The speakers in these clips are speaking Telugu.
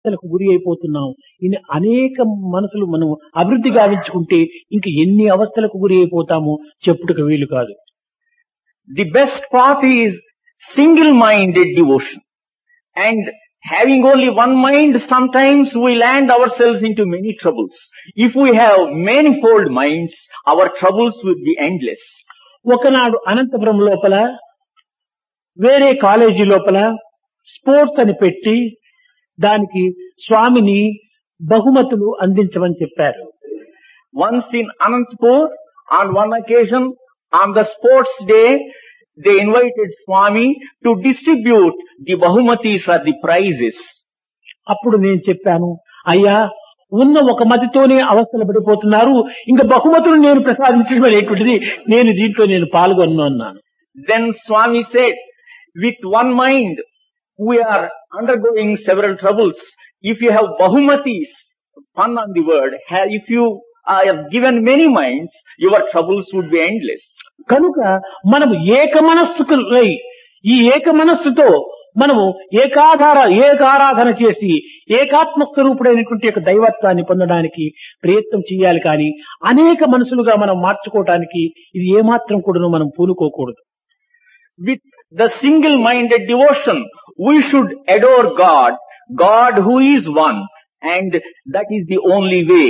అవస్థలకు గురి అయిపోతున్నాం. ఇన్ని అనేక మనసులు మనం అభివృద్ధి గావించుకుంటే ఇంక ఎన్ని అవస్థలకు గురి అయిపోతామో చెప్పుటకు వీలు కాదు. The best path is single-minded devotion. And having only one mind, sometimes we land ourselves into many troubles. If we have manifold minds, our troubles will be endless. ఒకనాడు అనంతపురం లోపల వేరే కాలేజీ లోపల స్పోర్ట్స్ అని పెట్టి దానికి స్వామిని బహుమతులు అందించమని చెప్పారు. Once in Anantapur, on one occasion, on the sports day, they invited Swami to distribute the bahumatis or the prizes. అప్పుడు నేను చెప్పాను, అయ్యా ఉన్న ఒక మతితోనే అవస్థలు పడిపోతున్నారు, ఇంకా బహుమతులు నేను ప్రసాదించడం అనేటువంటిది నేను దీంట్లో నేను పాల్గొన్నాను అన్నాను. Then Swami said, with one mind, we are undergoing several troubles. If you have bahumatis, pun on the word, if you have given many minds, your troubles would be endless. కనుక మనము ఏకమనస్సుకులై ఈ ఏకమనస్సుతో మనము ఏకారాధన చేసి ఏకాత్మ స్వరూపుడైనటువంటి యొక్క దైవత్వాన్ని పొందడానికి ప్రయత్నం చేయాలి. కానీ అనేక మనసులుగా మనం మార్చుకోవటానికి ఇది ఏమాత్రం కూడా మనం పూనుకోకూడదు. With the single-minded devotion, we should adore God, God who is one, and that is the only way.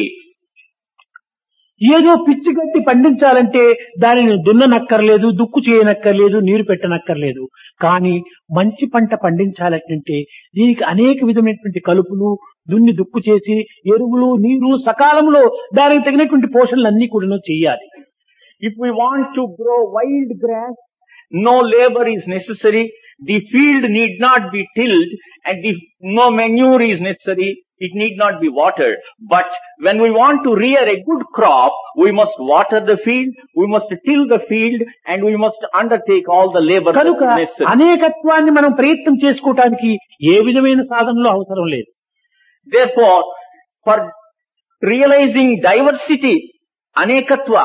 ఏదో పిచ్చిగడ్డి పండించాలంటే దానిని దున్ననక్కర్లేదు, దుక్కు చేయనక్కర్లేదు, నీరు పెట్టనక్కర్లేదు. కానీ మంచి పంట పండించాలంటే దీనికి అనేక విధమైనటువంటి కలుపులు దున్ని దుక్కు చేసి ఎరువులు నీరు సకాలంలో దానికి తగినటువంటి పోషణలన్నీ కూడా చేయాలి. If we want to grow wild grass, no labor is necessary, the field need not be tilled, and no manure is necessary, it need not be watered. But when we want to rear a good crop, we must water the field, we must till the field, and we must undertake all the labor కనుక necessary. అనేకత్వాన్ని మనం ప్రయత్నం చేసుకోవడానికి ఏ విధమైన సాధనలు అవసరం లేదు. Therefore, for realizing diversity, anekatva,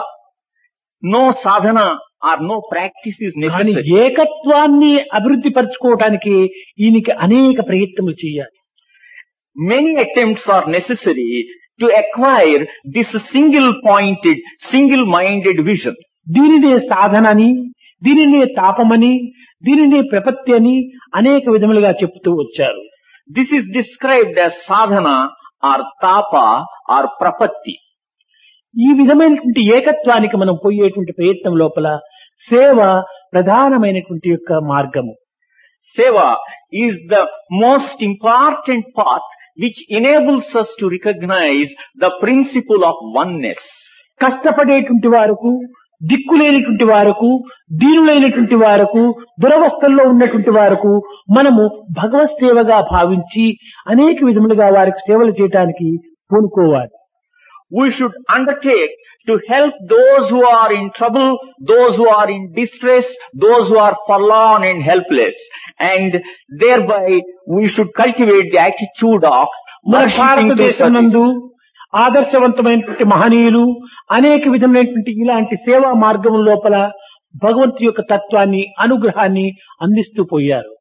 no sadhana or no practice is కానీ necessary. ఏకత్వాన్ని అభివృద్ధి పరచుకోవటానికి ఈయనకి అనేక ప్రయత్నములు చేయాలి. Many attempts are necessary to acquire this single-pointed, single-minded vision. దీనినే సాధనని, దీనినే తాపమని, దీనినే ప్రపత్తి అని అనేక విధములుగా చెప్తూ వచ్చారు. This is described as sadhana or tapa or prapatti. ఈ విధమైనటువంటి ఏకత్వానికి మనం పోయేటువంటి ప్రయత్నం లోపల సేవ ప్రధానమైనటువంటి యొక్క మార్గము. Seva is the most important path which enables us to recognize the principle of oneness. కష్టపడేటువంటి వారకు, దిక్కులేనిటువంటి వారకు, దీనులైనటువంటి వారకు, దురవస్థల్లో ఉన్నటువంటి వారకు మనము భగవత్ సేవగా భావించి అనేక విధములుగా వారికి సేవలు చేయడానికి పూనుకోవాలి. We should undertake to help those who are in trouble, those who are in distress, those who are forlorn and helpless. And thereby we should cultivate the attitude of మన worshipping to భారతదేశం నందు service. ఆదర్శవంతమైనటువంటి మహనీయులు అనేక విధమైనటువంటి ఇలాంటి సేవా మార్గం లోపల భగవంతు యొక్క తత్వాన్ని, అనుగ్రహాన్ని అందిస్తూ పోయారు.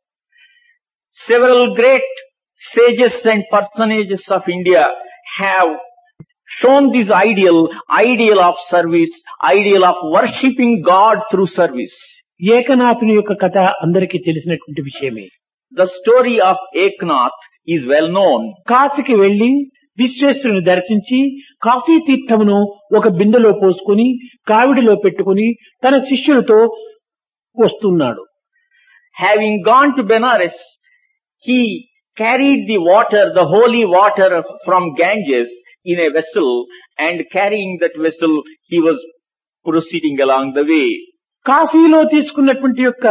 Several great sages and personages of India have shown this ideal of service, ideal of worshipping God through service. ఏకనాథుని యొక్క కథ అందరికీ తెలిసినటువంటి విషయమే. The story of Eknath is well known. కాశీకి వెళ్లి విశ్వేశ్వరుని దర్శించి కాశీ తీర్థమును ఒక బిందెలో పోసుకుని కావిడిలో పెట్టుకుని తన శిష్యులతో వస్తున్నాడు. Having gone to Benares, he carried the water, the holy water from Ganges in a vessel, and carrying that vessel, he was proceeding along the way. కాశీలో తీసుకున్నటువంటి యొక్క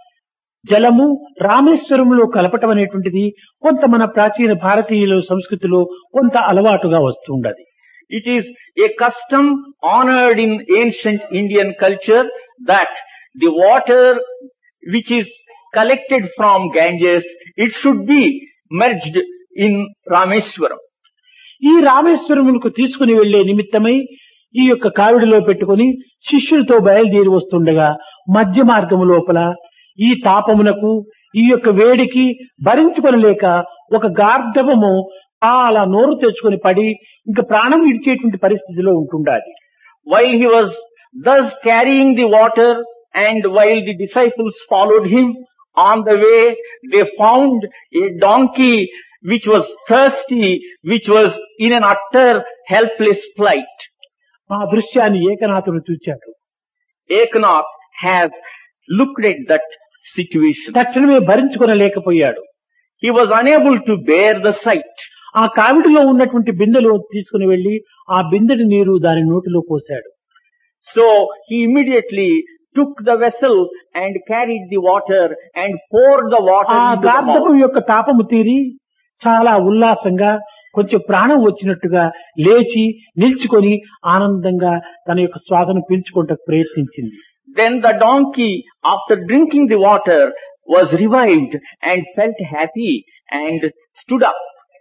జలము రామేశ్వరంలో కలపటం అనేటువంటిది కొంత మన ప్రాచీన భారతీయుల సంస్కృతిలో కొంత అలవాటుగా వస్తుండది. It is a custom honored in ancient Indian culture that the water which is collected from Ganges, it should be merged in Rameswaram. ఈ రామేశ్వరములకు తీసుకుని వెళ్లే నిమిత్తమై ఈ యొక్క కావిడిలో పెట్టుకుని శిష్యులతో బయలుదేరి వస్తుండగా మధ్య మార్గము లోపల ఈ తాపమునకు ఈ యొక్క వేడికి భరించుకొనలేక ఒక గార్ధవము అలా నోరు తెచ్చుకొని పడి ఇంకా ప్రాణం విడిచేటువంటి పరిస్థితిలో ఉంటుండాలి. While he was thus carrying the water and while the disciples followed him, on the way they found a donkey which was thirsty, which was in an utter helpless plight. ఆ దృశ్యాన్ని ఏకనాథుడు చూచాడు. Eknath has looked at that situation. తక్షణమే భరించుకొనలేకపోయాడు. He was unable to bear the sight. ఆ కావిడిలో ఉన్నటువంటి బిందెలో తీసుకుని వెళ్లి ఆ బిందెడి నీరు దాని నోటిలో పోశాడు. So he immediately took the vessel and carried the water and poured the water ఆ into the గార్ధపు mouth. యొక్క తాపము తీరి చాలా ఉల్లాసంగా కొంచెం ప్రాణం వచ్చినట్టుగా లేచి నిల్చుకొని ఆనందంగా తన యొక్క శ్వాసను పీల్చుకోవడానికి ప్రయత్నించింది. Then the donkey, after drinking the water, was revived and felt happy and stood up.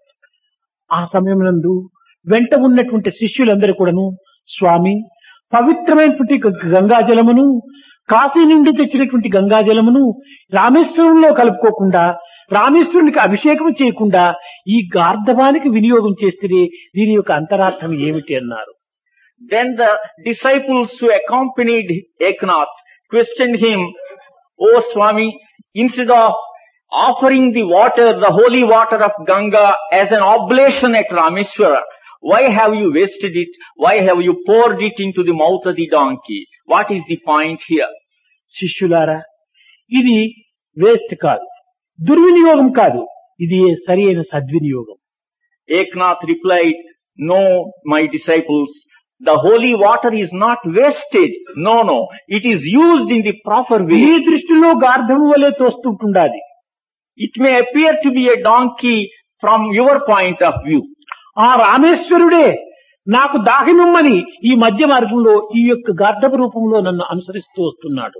ఆ సమయమునందు వెంట ఉన్నటువంటి శిష్యులందరూ కూడాను, స్వామి, పవిత్రమైనటువంటి గంగాజలమును, కాశీ నుండి తెచ్చినటువంటి గంగాజలమును రామేశ్వరంలో కలుపుకోకుండా, రామేశ్వరునికి అభిషేకం చేయకుండా ఈ గార్ధవానికి వినియోగం చేస్తే దీని యొక్క అంతరార్థం ఏమిటి అన్నారు. Then the disciples who accompanied Eknath questioned him, "O Swami, instead of offering the water, the holy water of Ganga as an oblation at Rameswara, why have you wasted it? Why have you poured it into the mouth of the donkey? What is the point here?" శిష్యులారా, ఇది వేస్ట్ కాదు, దుర్వినియోగం కాదు, ఇది సరి అయిన సద్వినియోగం. Eknath replied, "No, my disciples, the holy water is not wasted. No, no. It is used in the proper me way. దృష్టిలో గార్ధం వలె తోస్తుంటుండాలి. It may appear to be a donkey from your point of view. ఆ రామేశ్వరుడే నాకు దాహినుమ్మని ఈ మధ్య మార్గంలో ఈ యొక్క గార్ధపు రూపంలో నన్ను అనుసరిస్తూ వస్తున్నాడు.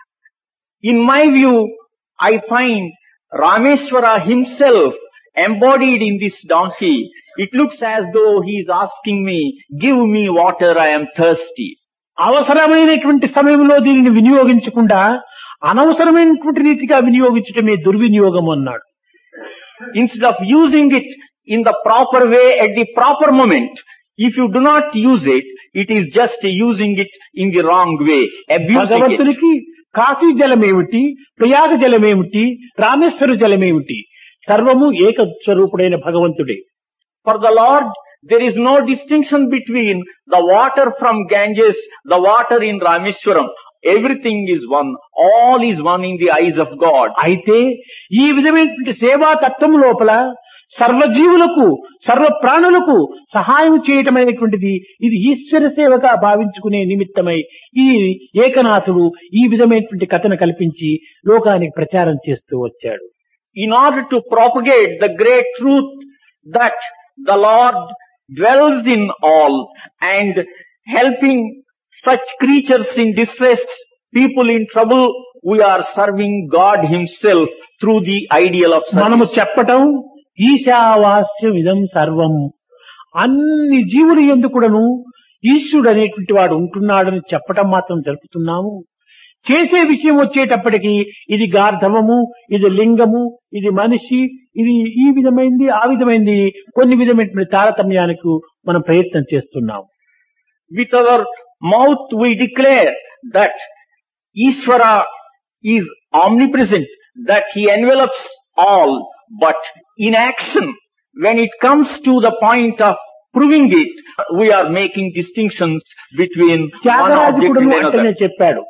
In my view, I find Rameswara himself embodied in this donkey. It looks as though he is asking me, "Give me water, I am thirsty." అవసరమైనటువంటి సమయంలో దీనిని వినియోగించకుండా అనవసరమైనటువంటి రీతిగా వినియోగించటమే దుర్వినియోగం అన్నాడు. Instead of using it in the proper way at the proper moment, if you do not use it, it is just using it in the wrong way, abusing it. భగవంతునికి కాశీ జలమేమిటి, ప్రయాగ జలమేమిటి, రామేశ్వర జలమేమిటి, సర్వము ఏక స్వరూపుడైన భగవంతుడే. For the Lord, there is no distinction between the water from Ganges, the water in Rameswaram. Everything is one. All is one in the eyes of God. అయితే ఈ విధమైనటువంటి సేవా తత్వం లోపల సర్వజీవులకు, సర్వ ప్రాణులకు సహాయం చేయటం అనేటువంటిది ఇది ఈశ్వర సేవగా భావించుకునే నిమిత్తమై ఈ ఏకనాథుడు ఈ విధమైనటువంటి కథను కల్పించి లోకానికి ప్రచారం చేస్తూ వచ్చాడు. In order to propagate the great truth that the Lord dwells in all and helping such creatures in distress, people in trouble, we are serving God himself through the ideal of మనము service. చెప్పటం ఈశావాస్యం ఇదం సర్వం, అన్ని జీవులు ఎందుకుడను ఈశ్వరుడు అనేటువంటి వాడు ఉంటున్నాడని చెప్పటం మాత్రం జరుపుతున్నాము. చేసే విషయం వచ్చేటప్పటికి ఇది గార్ధవము, ఇది లింగము, ఇది మనిషి, ఇది ఈ విధమైంది, ఆ విధమైంది, కొన్ని విధమైనటువంటి తారతమ్యానికి మనం ప్రయత్నం చేస్తున్నాము. With our mouth we declare that Ishvara is omnipresent, that he envelops all, but in action, when it comes to the point of proving it, we are making distinctions between one object త్యాగరాజుడు and అంటనే another. చెప్పాడు,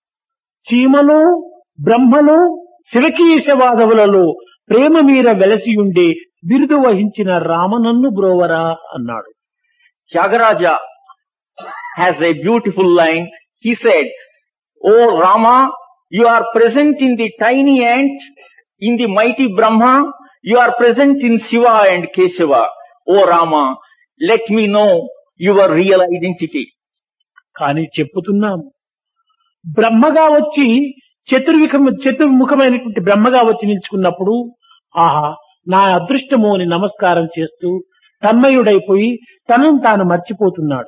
చీమలో బ్రహ్మలో శివకీశవాదవులలో ప్రేమ మీర వెలసియుండే బిరుదు వహించిన రామనన్ను బ్రోవరా అన్నాడు. Tyagaraja has a beautiful line. He said, "O Rama, you are present in the tiny ant, in the mighty Brahma, you are present in Shiva and Keshava. O Rama, let me know your real identity." కానీ చెప్పుతున్నాము, బ్రహ్మగా వచ్చి చతుర్ముఖమైనటువంటి బ్రహ్మగా వచ్చి నిల్చుకున్నప్పుడు ఆహా నా అదృష్టము అని నమస్కారం చేస్తూ తన్మయుడైపోయి తనను తాను మర్చిపోతున్నాడు.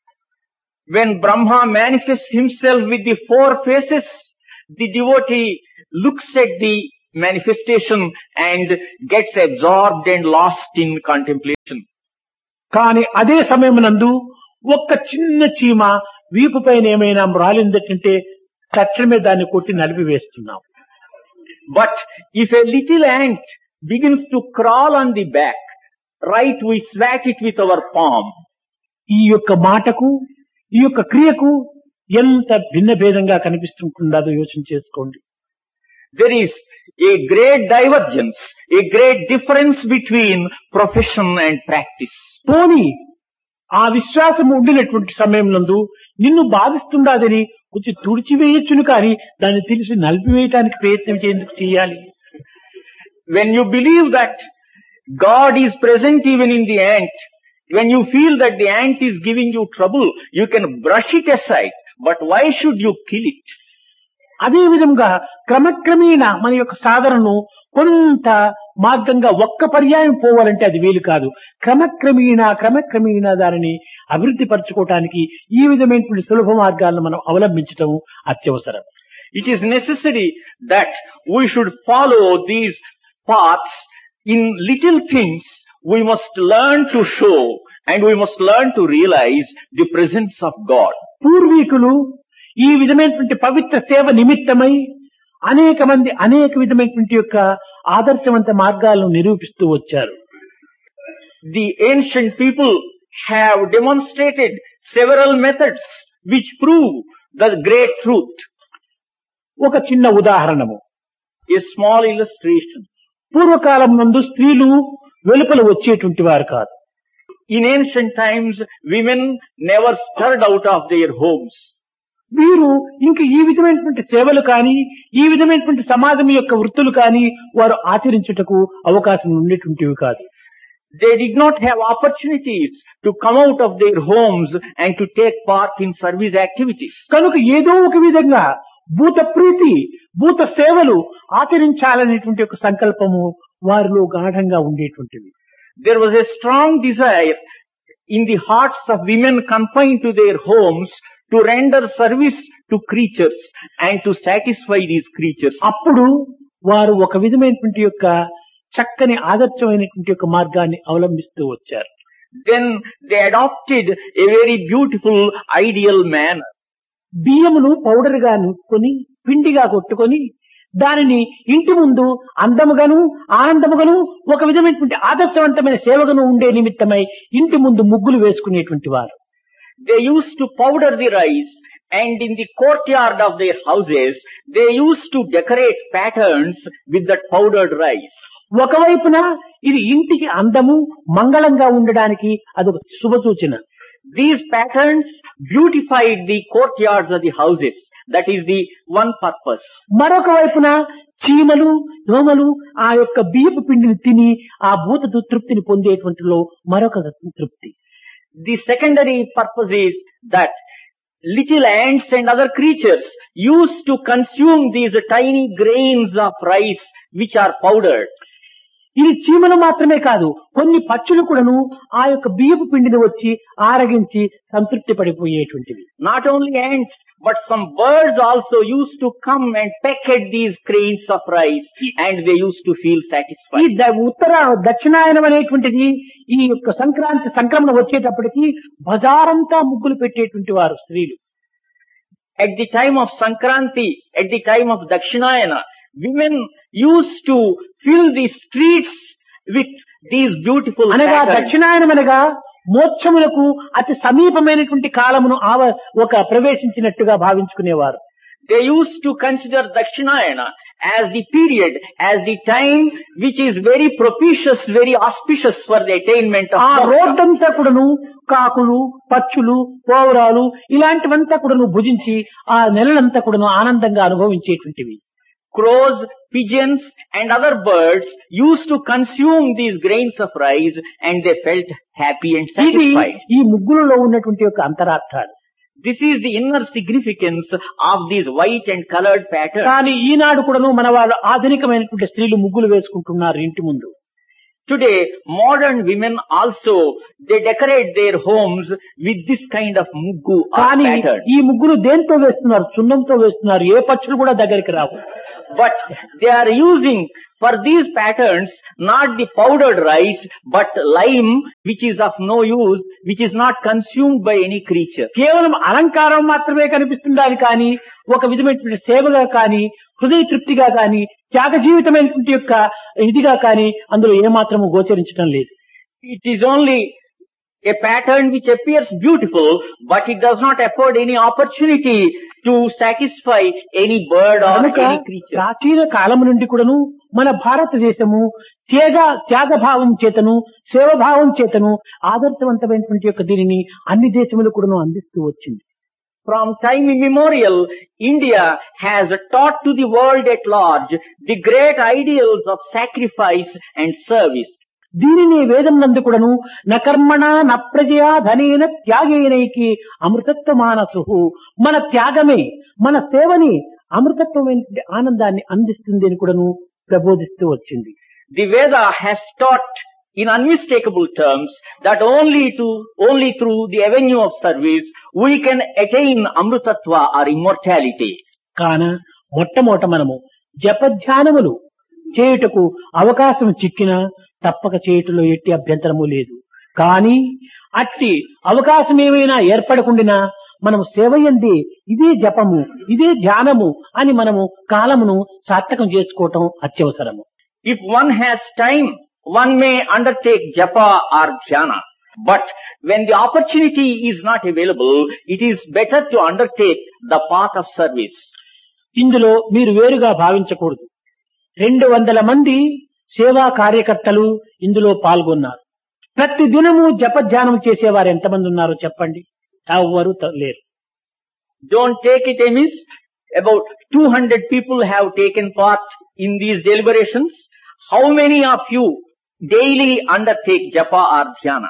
When Brahma manifests himself with the four faces, the devotee looks at the manifestation and gets absorbed and lost in contemplation. కానీ అదే సమయమునందు ఒక్క చిన్న చీమ వీపు పైన ఏమైనా రాలిందంటే తక్షణమే దాన్ని కొట్టి నలిపివేస్తున్నాం. But if a little ant begins to crawl on the back, right, we swat it with our palm. ఈ యొక్క మాటకు ఈ యొక్క క్రియకు ఎంత భిన్న భేదంగా కనిపిస్తుంటుందో యోచన చేసుకోండి. There is a great divergence, a great difference between profession and practice. పోనీ ఆ విశ్వాసం ఉండినటువంటి సమయంలో నిన్ను బాధిస్తుండదని కొంచెం తుడిచివేయచ్చును కానీ దాన్ని తెలిసి నలిపివేయటానికి ప్రయత్నం ఎందుకు చేయాలి? When you believe that God is present even in the ant, when you feel that the ant is giving you trouble, you can brush it aside. But why should you kill it? అదే విధంగా క్రమక్రమేణా మన యొక్క సాధనను కొంత మార్గంగా ఒక్క పర్యాయం పోవాలంటే అది వీలు కాదు. క్రమక్రమేణా దానిని అభివృద్ధి పరచుకోవటానికి ఈ విధమైనటువంటి సులభ మార్గాలను మనం అవలంబించటం అత్యవసరం. It is necessary that we should follow these paths. In little things we must learn to show and we must learn to realize the presence of God. పూర్వీకులు ఈ విధమైనటువంటి పవిత్ర సేవ నిమిత్తమై అనేక మంది అనేక విధమైనటువంటి యొక్క ఆదర్శవంత మార్గాలను నిరూపిస్తూ వచ్చారు. The ancient people have demonstrated several methods which prove the great truth. ఒక చిన్న ఉదాహరణము, A small illustration. పూర్వకాలం నందు స్త్రీలు వెలుపల వచ్చేటువంటి వారు కాదు. In ancient times, women never stirred out of their homes. వీరు ఇంక ఈ విధమైనటువంటి సేవలు కానీ ఈ విధమైనటువంటి సమాజం యొక్క వృత్తులు కానీ వారు ఆచరించుటకు అవకాశం ఉండేటువంటివి కాదు. They did not have opportunities to come out of their homes and to take part in service activities. కనుక ఏదో ఒక విధంగా భూత ప్రీతి భూత సేవలు ఆచరించాలనేటువంటి ఒక సంకల్పము వారిలో గాఢంగా ఉండేటువంటివి. There was a strong desire in the hearts of women confined to their homes to render service to creatures and to satisfy these creatures. అప్పుడు వారు ఒక విధమైనటువంటి యొక్క చక్కని ఆదర్శమైనటువంటి యొక్క మార్గాన్ని అవలంబిస్తూ వచ్చారు. Then they adopted a very beautiful ideal manner. బియ్యమును powder గా నూసుకొని పిండిగా కొట్టుకొని దానిని ఇంటి ముందు అందముగాను ఆనందముగాను ఒక విధమైనటువంటి ఆదర్శవంతమైన సేవగాను ఉండే నిమిత్తమై ఇంటి ముందు ముగ్గులు వేసుకునేటువంటి వారు. They used to powder the rice, and in the courtyard of their houses they used to decorate patterns with that powdered rice. ఒకవైపున ఇది ఇంటికి అందము మంగళంగా ఉండడానికి అదొక శుభ సూచన. These patterns beautified the courtyards of the houses. That is the one purpose. మరొక వైపున చీమలు దోమలు ఆ యొక్క బియ్యపు పిండిని తిని ఆ భూత తృప్తిని పొందేటువంటిలో మరొక తృప్తి. The secondary purpose is that little ants and other creatures used to consume these tiny grains of rice which are powdered. ఇది చీమలు మాత్రమే కాదు, కొన్ని పక్షులు కూడాను ఆ యొక్క బియ్యపు పిండిని వచ్చి ఆరగించి సంతృప్తి పడిపోయేటువంటివి. Not only ants, but some birds also used to come and peck at these grains of rice and they used to feel ఈ satisfied. దక్షిణాయనం అనేటువంటిది ఈ యొక్క సంక్రాంతి సంక్రమణ వచ్చేటప్పటికి బజారంతా ముగ్గులు పెట్టేటువంటి వారు స్త్రీలు. At the time of Sankranti, at the time of Dakshinayana, women used to fill the streets with these beautiful అనగా patterns. దక్షిణాయనం అనగా మోక్షములకు అతి సమీపమైనటువంటి కాలమును ఒక ప్రవేశించినట్టుగా భావించుకునేవారు. They used to consider Dakshinayana as the period, as the time which is very propitious, very auspicious for the attainment of ఆ moksha. రోడ్డంతా కూడాను కాకులు పక్షులు పౌరాలు ఇలాంటివంతా కూడాను భుజించి ఆ నెలలంతా కూడాను ఆనందంగా అనుభవించేటువంటివి. Crows, pigeons and other birds used to consume these grains of rice and they felt happy and ఇది satisfied. ఈ ముగ్గులలో ఉన్నటువంటి యొక్క అంతరార్థాలు. This is the inner significance of these white and colored patterns. కానీ ఈనాడు కూడాను మన వాళ్ళు ఆధునికమైనటువంటి స్త్రీలు ముగ్గులు వేసుకుంటున్నారు ఇంటి ముందు. Today, modern women also, they decorate their homes with this kind of muggu or కానీ pattern. ఈ ముగ్గులు దేంతో వేస్తున్నారు? సున్నంతో వేస్తున్నారు. ఏ పక్షులు కూడా దగ్గరికి రావు. But they are using for these patterns not the powdered rice, but lime, which is of no use, which is not consumed by any creature. కేవలం అలంకారం మాత్రమే కనిపిస్తుండాలి కానీ ఒక విధమైనటువంటి సేవగా కానీ హృదయ తృప్తిగా కానీ త్యాగ జీవితమైనటువంటి యొక్క ఇదిగా కానీ అందులో ఏమాత్రము గోచరించడం లేదు. It is only a pattern which appears beautiful, but it does not afford any opportunity to satisfy any bird or కనుక any creature. ప్రాచీన కాలం నుండి కూడాను మన భారతదేశము త్యాగభావం చేతను సేవభావం చేతను ఆదర్శవంతమైనటువంటి యొక్క దీనిని అన్ని దేశములు కూడాను అందిస్తూ వచ్చింది. From time immemorial, India has taught to the world at large the great ideals of sacrifice and service. దీనిని వేదం నందు కూడాను నకర్మణ నప్రజయా ధనేన త్యాగేనైకి అమృతత్వ మానసు, మన త్యాగమే మన సేవని అమృతత్వమైన ఆనందాన్ని అందిస్తుంది అని కూడాను ప్రబోధిస్తూ వచ్చింది. The Veda has taught in unmistakable terms that only through the avenue of service we can attain amrutatva or immortality. కాన మొట్టమొదట మనము జపధ్యానములు చేయుటకు అవకాశం చిక్కినా తప్పక చేయుటలో ఎట్టి అభ్యంతరము లేదు. కానీ అట్టి అవకాశం ఏమైనా ఏర్పడకుండినా మనము సేవయండి ఇదే జపము ఇదే ధ్యానము అని మనము కాలమును సార్థకం చేసుకోవటం అత్యవసరము. If one has time, one may undertake japa or dhyana. But when the opportunity is not available, it is better to undertake the path of service. ఇందులో మీరు వేరుగా భావించకూడదు. 200 మంది సేవా కార్యకర్తలు ఇందులో పాల్గొన్నారు. ప్రతి దినము జపధ్యానం చేసేవారు ఎంతమంది ఉన్నారో చెప్పండి? ఎవ్వరూ లేరు. Don't take it amiss. About 200 people have taken part in these deliberations. How many of you daily undertake japa or dhyana?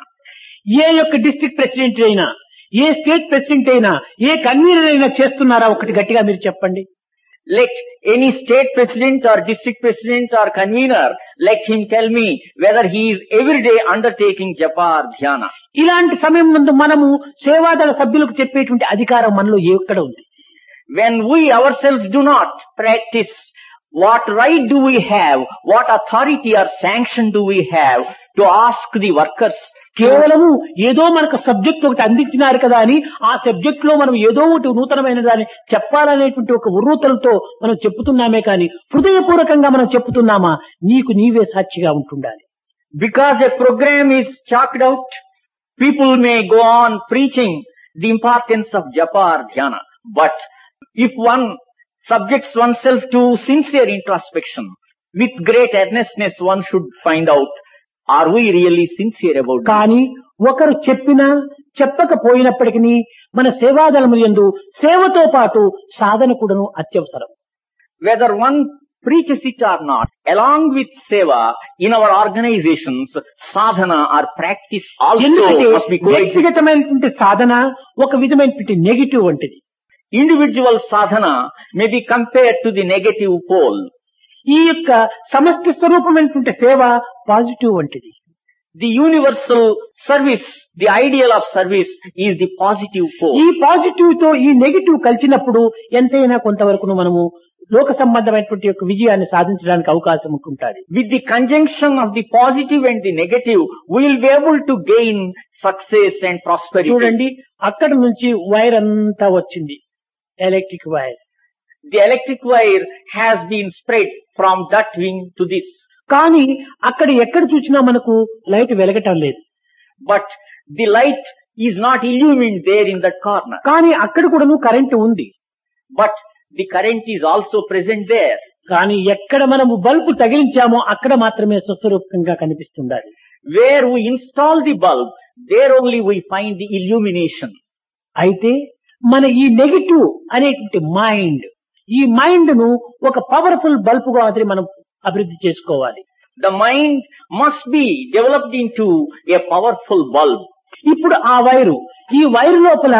ఏ యొక్క డిస్ట్రిక్ట్ ప్రెసిడెంట్ అయినా ఏ స్టేట్ ప్రెసిడెంట్ అయినా ఏ కన్వీనర్ అయినా చేస్తున్నారా? ఒకటి గట్టిగా మీరు చెప్పండి. Let any state president or district president or convener, let him tell me whether he is every day undertaking japa or dhyana. ఇలాంటి సమయం ముందు మనము సేవాదళ సభ్యులకు చెప్పేటువంటి అధికారం మనలో ఎక్కడ ఉంది? When we ourselves do not practice, what right do we have, what authority or sanction do we have to ask the workers? కేవలము ఏదో మనకు సబ్జెక్ట్ ఒకటి అందించినారు కదా అని ఆ సబ్జెక్ట్ లో మనం ఏదో ఒకటి నూతనమైన దాన్ని చెప్పాలనేటువంటి ఒక ఉర్రూతలతో మనం చెప్పుతున్నామే కానీ హృదయపూర్వకంగా మనం చెప్పుతున్నామా? నీకు నీవే సాక్షిగా ఉంటుండాలి. Because a program is chalked out, people may go on preaching the importance of japa or dhyana. But if one subjects oneself to sincere introspection, with great earnestness one should find out, are we really sincere about this? కానీ ఒకరు చెప్పినా చెప్పకపోయినప్పటికీ మన సేవాదళము యందు సేవతో పాటు సాధన కూడాను అత్యవసరం. Whether one preaches it or not, along with seva, in our organizations, sadhana or practice also ఎందుకంటే must be coexistent. వ్యక్తిగతమైనటువంటి సాధన ఒక విధమైనటువంటి నెగిటివ్ వంటిది. Individual sadhana may be compared to the negative pole. ఈ యొక్క సమష్టి స్వరూపమైనటువంటి సేవ పాజిటివ్ వంటిది. The universal service, the ideal of service is the positive pole. ఈ పాజిటివ్ తో ఈ నెగిటివ్ కలిసినప్పుడు ఎంతైనా కొంతవరకు మనము లోక సంబంధమైనటువంటి యొక్క విజయాన్ని సాధించడానికి అవకాశం ఉంటుంటుంది. With the conjunction of the positive and the negative, we will be able to gain success and prosperity. చూడండి, అక్కడ నుంచి వైర్ అంతా వచ్చింది, electric wire. The electric wire has been spread from that wing to this. కానీ అక్కడ ఎక్కడ చూసినా మనకు లైట్ వెలగటం లేదు. But the light is not illumined there in that corner. కానీ అక్కడ కూడాను కరెంటు ఉంది. But the current is also present there. కానీ ఎక్కడ మనము బల్బు తగిలించామో అక్కడ మాత్రమే స్వస్వరూపంగా కనిపిస్తుండాలి. Where we install the bulb, there only we find the illumination. అయితే మన ఈ నెగిటివ్ అనేటువంటి మైండ్, ఈ మైండ్ ను ఒక పవర్ఫుల్ బల్బ్ గా అది మనం అభివృద్ధి చేసుకోవాలి. The mind must be developed into a powerful bulb. ఇప్పుడు ఆ వైరు, ఈ వైరు లోపల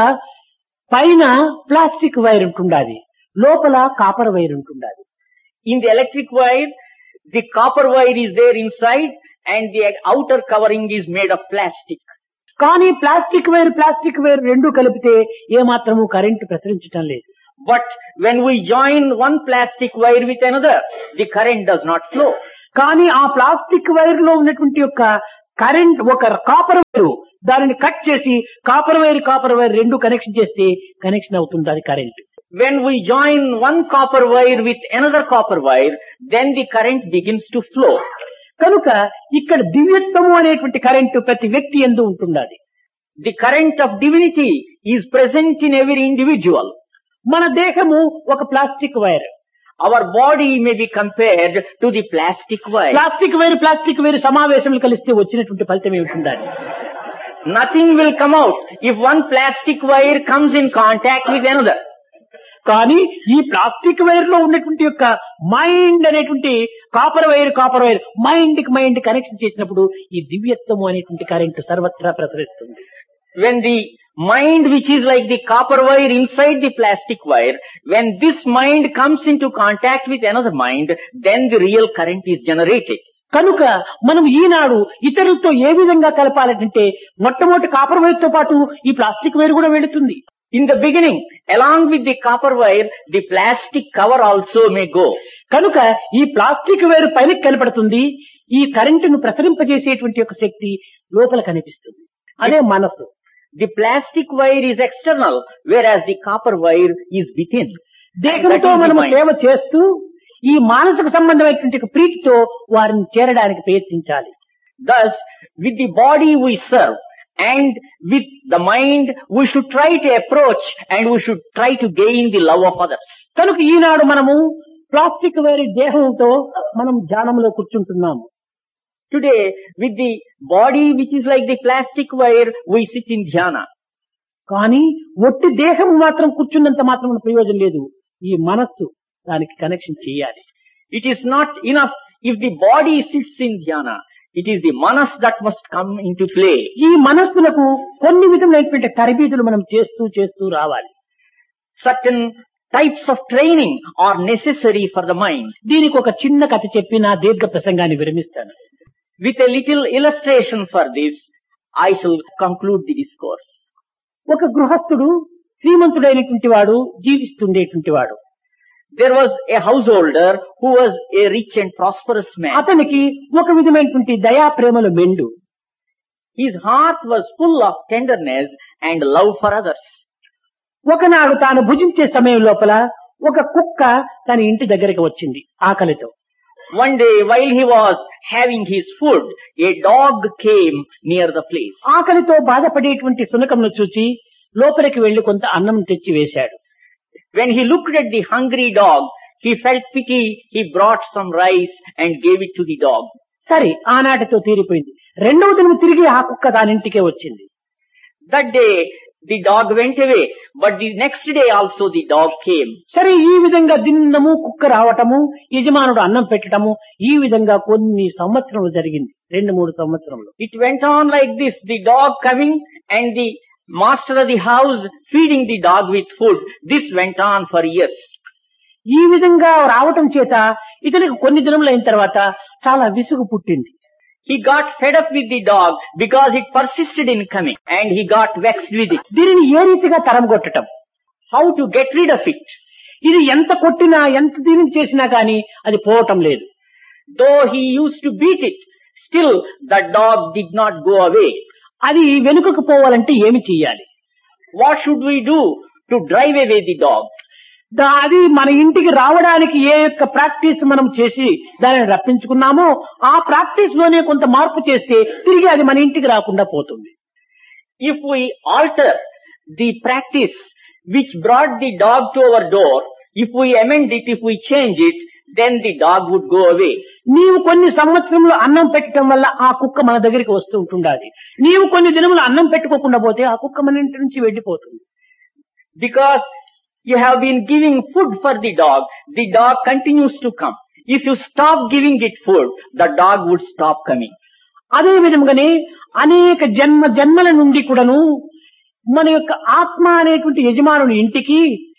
పైన ప్లాస్టిక్ వైర్ ఉంటుండాలి, లోపల కాపర్ వైర్ ఉంటుండాలి. In the electric wire, the copper wire is there inside and the outer covering is made of plastic. కానీ ప్లాస్టిక్ వైర్ రెండు కలిపితే ఏమాత్రము కరెంటు ప్రసరించటం లేదు. But when we join one plastic wire with another, the current does not flow. కానీ ఆ ప్లాస్టిక్ వైర్ లో ఉన్నటువంటి యొక్క కరెంట్ ఒక కాపర్ వైరు దానిని కట్ చేసి కాపర్ వైర్ రెండు కనెక్షన్ చేస్తే కనెక్షన్ అవుతుంది అది current. When we join one copper wire with another copper wire, then the current begins to flow. కనుక ఇక్కడ దివ్యత్వము అనేటువంటి కరెంటు ప్రతి వ్యక్తి యందు ఉంటున్నది. The current of divinity is present in every individual. మన దేహము ఒక plastic wire. Our body may be compared to the plastic wire. Plastic wire సమావేశములు కలిస్తే వచ్చినటువంటి ఫలితం ఏమిటి? Nothing will come out if one plastic wire comes in contact with another. కానీ ఈ ప్లాస్టిక్ వైర్ లో ఉన్నటువంటి యొక్క మైండ్ అనేటువంటి కాపర్ వైర్ మైండ్ కనెక్షన్ చేసినప్పుడు ఈ దివ్యత్వము అనేటువంటి కరెంట్ సర్వత్రా ప్రసరిస్తుంది. When the mind, which is like the copper wire inside the plastic wire, when this mind comes into contact with another mind, then the real current is generated. కనుక మనం ఈనాడు ఇతరులతో ఏ విధంగా కలపాలంటే మొట్టమొదటి కాపర్ వైర్ తో పాటు ఈ ప్లాస్టిక్ వైర్ కూడా వెళుతుంది. In the beginning, along with the copper wire, the plastic cover also may go. కనుక ఈ ప్లాస్టిక్ వైర్ పైన కనపడుతుంది, ఈ కరెంటును ప్రసరింపజేసేటువంటి యొక్క శక్తి లోపల కనిపిస్తుంది. అదే మనస్సు. The plastic wire is external, whereas the copper wire is within. దేహంతో మనము సేవ చేస్తూ ఈ మానసిక సంబంధమైనటువంటి ప్రీతితో వారిని చేరడానికి ప్రయత్నించాలి. Thus, with the body we serve, and with the mind we should try to approach and we should try to gain the love of others. కనుక ఈనాడు మనము ప్లాస్టిక్ వైర్ దేహంతో మనం ధ్యానంలో కూర్చుంటున్నాము. Today, with the body which is like the plastic wire, we sit in dhyana. కానీ ఒట్టి దేహం మాత్రం కూర్చున్నంత మాత్రం ప్రయోజనం లేదు. ఈ మనస్సు దానికి కనెక్షన్ చేయాలి. It is not enough if the body sits in dhyana. It is the manas that must come into play. ఈ మనస్సులకు కొన్ని విధములైనటువంటి తరబీదులు మనం చేస్తూ రావాలి. Certain types of training are necessary for the mind. దీనికి ఒక చిన్న కథ చెప్పి నా దీర్ఘ ప్రసంగాన్ని విరమిస్తాను. With a little illustration for this, I shall conclude the discourse. ఒక గృహస్థుడు శ్రీమంతుడైనటువంటి వాడు జీవిస్తుండేటువంటి వాడు. There was a householder who was a rich and prosperous man. అతనికి ఒక విధమైనటువంటి దయా ప్రేమల మెండు. His heart was full of tenderness and love for others. ఒకనాడు తాను భుజించే సమయం లోపల ఒక కుక్క తన ఇంటి దగ్గరికి వచ్చింది ఆకలితో. One day, while he was having his food, a dog came near the place. ఆకలితో బాధపడేటువంటి శునకంను చూచి లోపలికి వెళ్లి కొంత అన్నం తెచ్చి వేశాడు. When he looked at the hungry dog, he felt pity. He brought some rice and gave it to the dog. సరే, ఆనాటితో తీరిపోయింది. రెండవ దినం తిరిగి ఆ కుక్క దానింటికే వచ్చింది. That day, the dog went away, but the next day also the dog came. సరే, ఈ విధంగా దినము కుక్క రావటము, యజమానుడు అన్నం పెట్టడము, ఈ విధంగా కొన్ని సంవత్సరములు జరిగింది. 2-3 సంవత్సరములు. It went on like this, the dog coming and the master of the house feeding the dog with food. This went on for years. ఈ విధంగా రావటం చేత ఇతనికి కొన్ని దినములు అయిన తర్వాత చాలా విసుగు పుట్టింది. He got fed up with the dog because it persisted in coming, and he got vexed with it. దీనిని ఏ రీతిగా తరంగొట్టడం, how to get rid of it. ఇది ఎంత కొట్టినా ఎంత దీనిని చేసినా కానీ అది పోవటం లేదు. Though he used to beat it, still the dog did not go away. అది వెనుకకు పోవాలంటే ఏమి చెయ్యాలి? What should we do to drive away the dog? అది మన ఇంటికి రావడానికి ఏ యొక్క ప్రాక్టీస్ మనం చేసి దానిని రప్పించుకున్నామో ఆ ప్రాక్టీస్ లోనే కొంత మార్పు చేస్తే తిరిగి అది మన ఇంటికి రాకుండా పోతుంది. If we alter the practice which brought the dog to our door, if we amend it, if we change it, then the dog would go away. నీవు కొన్ని సంవత్సరంలో అన్నం పెట్టడం వల్ల ఆ కుక్క మన దగ్గరికి వస్తూ ఉంటుండాలి. నీవు కొన్ని దినములు అన్నం పెట్టుకోకుండా పోతే ఆ కుక్క మన ఇంటి నుంచి వెళ్ళిపోతుంది. Because you have been giving food for the dog continues to come. If you stop giving it food, the dog would stop coming. అదే విధంగానే అనేక జన్మల నుండి కూడాను మన యొక్క ఆత్మ అనేటువంటి యజమానుని ఇంటికి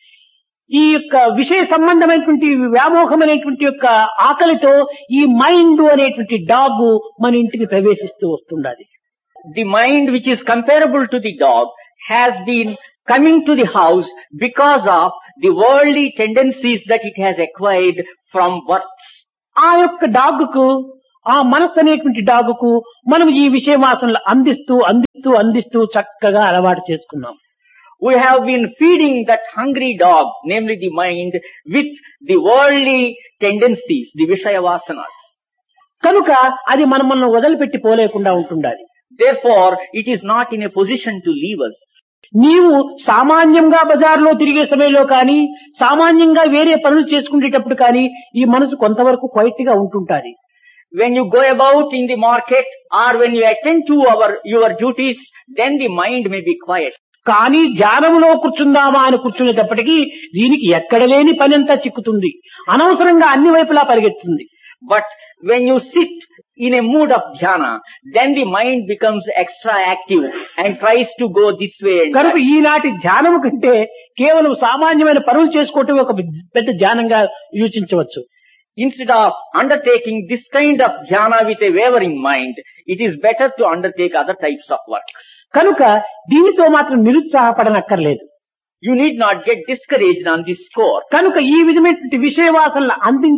ఈ యొక్క విషయ సంబంధమైనటువంటి వ్యామోహమైనటువంటి యొక్క ఆకలితో ఈ మైండ్ అనేటువంటి డాగ్ మన ఇంటికి ప్రవేశిస్తూ వస్తుండాలి. The mind which is comparable to the dog has been coming to the house because of the worldly tendencies that it has acquired from birth. ఆ యొక్క డాగుకు, ఆ మనస్సు అనేటువంటి డాగుకు మనం ఈ విషయ వాసనలు అందిస్తూ చక్కగా అలవాటు చేసుకున్నాం. We have been feeding that hungry dog, namely the mind, with the worldly tendencies, the Vishaya Vasanas. కనుక అది మనల్ని వదిలిపెట్టి పోలేకుండా ఉంటుండాలి. Therefore, it is not in a position to leave us. నీవు సామాన్యంగా బజార్లో తిరిగే సమయంలో కానీ, సామాన్యంగా వేరే పనులు చేసుకునేటప్పుడు కానీ ఈ మనసు కొంతవరకు క్వైట్ గా ఉంటుంటాది. When you go about in the market or when you attend to your duties, then the mind may be quiet. కానీ ధ్యానంలో కూర్చుందామా అని కూర్చునేటప్పటికీ దీనికి ఎక్కడ లేని పని అంతా చిక్కుతుంది, అనవసరంగా అన్ని వైపులా పరిగెత్తుంది. But when you sit in a mood of dhyana, then the mind becomes extra active and tries to go this way and కనుక that. ఈనాటి ధ్యానం కంటే కేవలం సామాన్యమైన పనులు చేసుకోవటం ఒక పెద్ద ధ్యానంగా యోచించవచ్చు. Instead of undertaking this kind of dhyana with a wavering mind, it is better to undertake other types of work. కనుక దీనితో మాత్రం నిరుత్సాహపడనక్కర్లేదు. You need not get discouraged on this score. కనుక ఈ విధమైనటువంటి విషయవాసనలు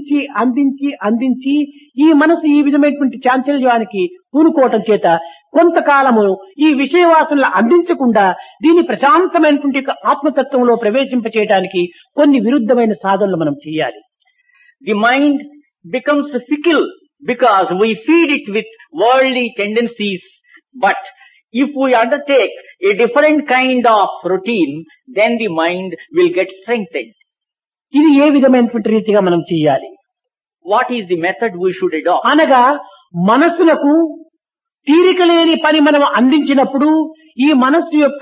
అందించి ఈ మనసు ఈ విధమైనటువంటి చాంచల్యానికి పూనుకోవటం చేత కొంతకాలము ఈ విషయవాసనలు అందించకుండా దీని ప్రశాంతమైనటువంటి ఆత్మతత్వంలో ప్రవేశింపచేయడానికి కొన్ని విరుద్ధమైన సాధనలు మనం చేయాలి. The mind becomes fickle because we feed it with worldly tendencies, but if we undertake a different kind of routine, then the mind will get strengthened. ఇది ఏ విధమైనటువంటి రీతిగా మనం చేయాలి? What is the method we should adopt? అనగా మనస్సులకు తీరిక లేని పని మనం అందించినప్పుడు ఈ మనస్సు యొక్క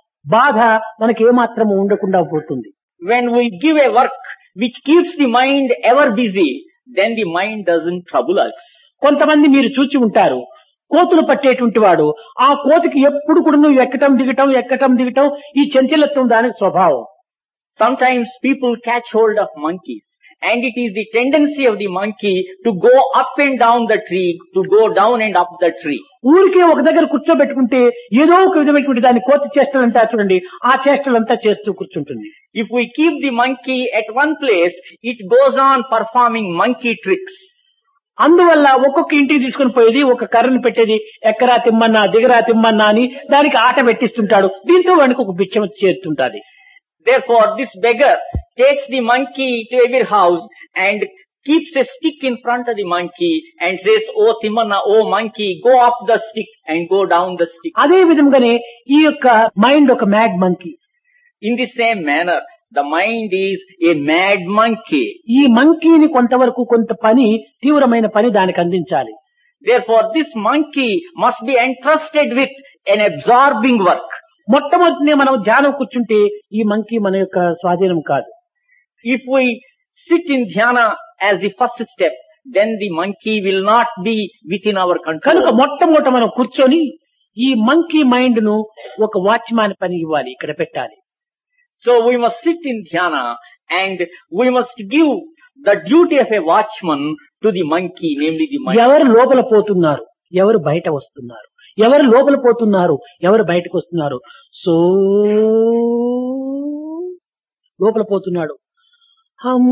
బాధ మనకి ఏమాత్రము ఉండకుండా పోతుంది. When we give a work which keeps the mind ever busy, then the mind doesn't trouble us. కొంతమంది మీరు చూచి ఉంటారు, కోతులు పట్టేటువంటి వాడు ఆ కోతికి ఎప్పుడు కూడా నువ్వు ఎక్కటం దిగటం ఈ చంచలత్వం దానికి స్వభావం. Sometimes people catch hold of monkeys, and it is the tendency of the monkey to go up and down the tree, to go down and up the tree. ఊరికే ఒక దగ్గర కూర్చోబెట్టుకుంటే ఏదో ఒక విధమైనటువంటి దాని కోతి చేష్టలంతా చూడండి, ఆ చేష్టలంతా చేస్తూ కూర్చుంటుంది. If we keep the monkey at one place, it goes on performing monkey tricks. అందువల్ల ఒక్కొక్క ఇంటికి తీసుకుని పోయేది ఒక కర్రను పెట్టేది, ఎక్కరా తిమ్మన్నా దిగరా తిమ్మన్నా అని దానికి ఆట పెట్టిస్తుంటాడు. దీంతో వాడికి ఒక బిచ్చం చేరుతుంటాది. Therefore, this beggar takes the monkey to every house and keeps a stick in front of the monkey and says, "Oh Timmanna, oh monkey, go up the stick and go down the stick." అదే విధంగానే ఈ యొక్క మైండ్ ఒక mad monkey. In the same manner, the mind is a mad monkey. ఈ మంకీని కొంతవరకు కొంత పని, తీవ్రమైన పని దానికి అందించాలి. Therefore, this monkey must be entrusted with an absorbing work. మొట్టమొదటినే మనం ధ్యానం కూర్చుంటే ఈ మంకీ మన యొక్క స్వాధీనం కాదు. If we sit in dhyana as the first step, then the monkey will not be within our కనుక control. మొట్టమొదట మనం కూర్చొని ఈ మంకీ మైండ్ ను ఒక వాచ్మాన్ పని ఇవ్వాలి, ఇక్కడ పెట్టాలి. So we must sit in dhyana and we must give the duty of a watchman to the monkey, namely the mind. ఎవరు లోపల పోతున్నారు, ఎవరు బయట వస్తున్నారు, ఎవరు లోపల పోతున్నారు, ఎవరు బయటకు వస్తున్నారు. సో లోపల పోతున్నాడు, హమ్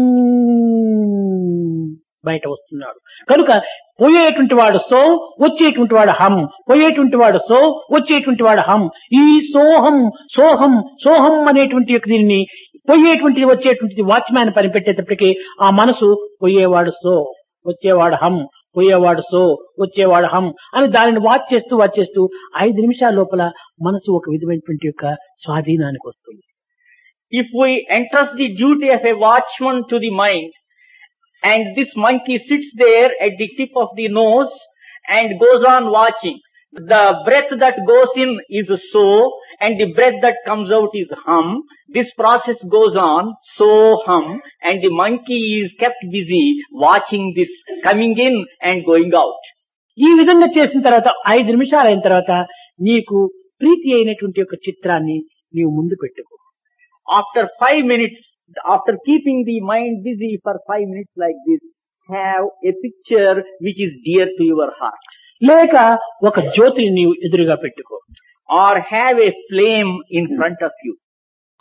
బయట వస్తున్నాడు. కనుక పోయేటువంటి వాడు సో, వచ్చేటువంటి వాడు హం, పోయేటువంటి వాడు సో, వచ్చేటువంటి వాడు హం. ఈ సోహం సోహం సోహం అనేటువంటి దీనిని పోయేటువంటిది వచ్చేటువంటిది వాచ్మ్యాన్ పని పెట్టేటప్పటికీ ఆ మనసు పోయేవాడు సో, వచ్చేవాడు హం, పోయేవాడు సో, వచ్చేవాడు హం అని దానిని వాచ్ చేస్తూ 5 నిమిషాల లోపల మనసు ఒక విధమైనటువంటి యొక్క స్వాధీనానికి వస్తుంది. If we entrust the duty of a watchman to the mind, and this monkey sits there at the tip of the nose and goes on watching, the breath that goes in is so, and the breath that comes out is hum. This process goes on, so hum, and the monkey is kept busy watching this coming in and going out. ఈ విధంగా చేసిన తర్వాత 5 నిమిషాలు అయిన తర్వాత నీకు ప్రీతి అయినటువంటి యొక్క చిత్రాన్ని నీవు ముందు పెట్టుకో. After 5 minutes, after keeping the mind busy for 5 minutes like this, have a picture which is dear to your heart. లేక ఒక జ్యోతిని నీవు ఎదురుగా పెట్టుకో. Or have a flame in front of you.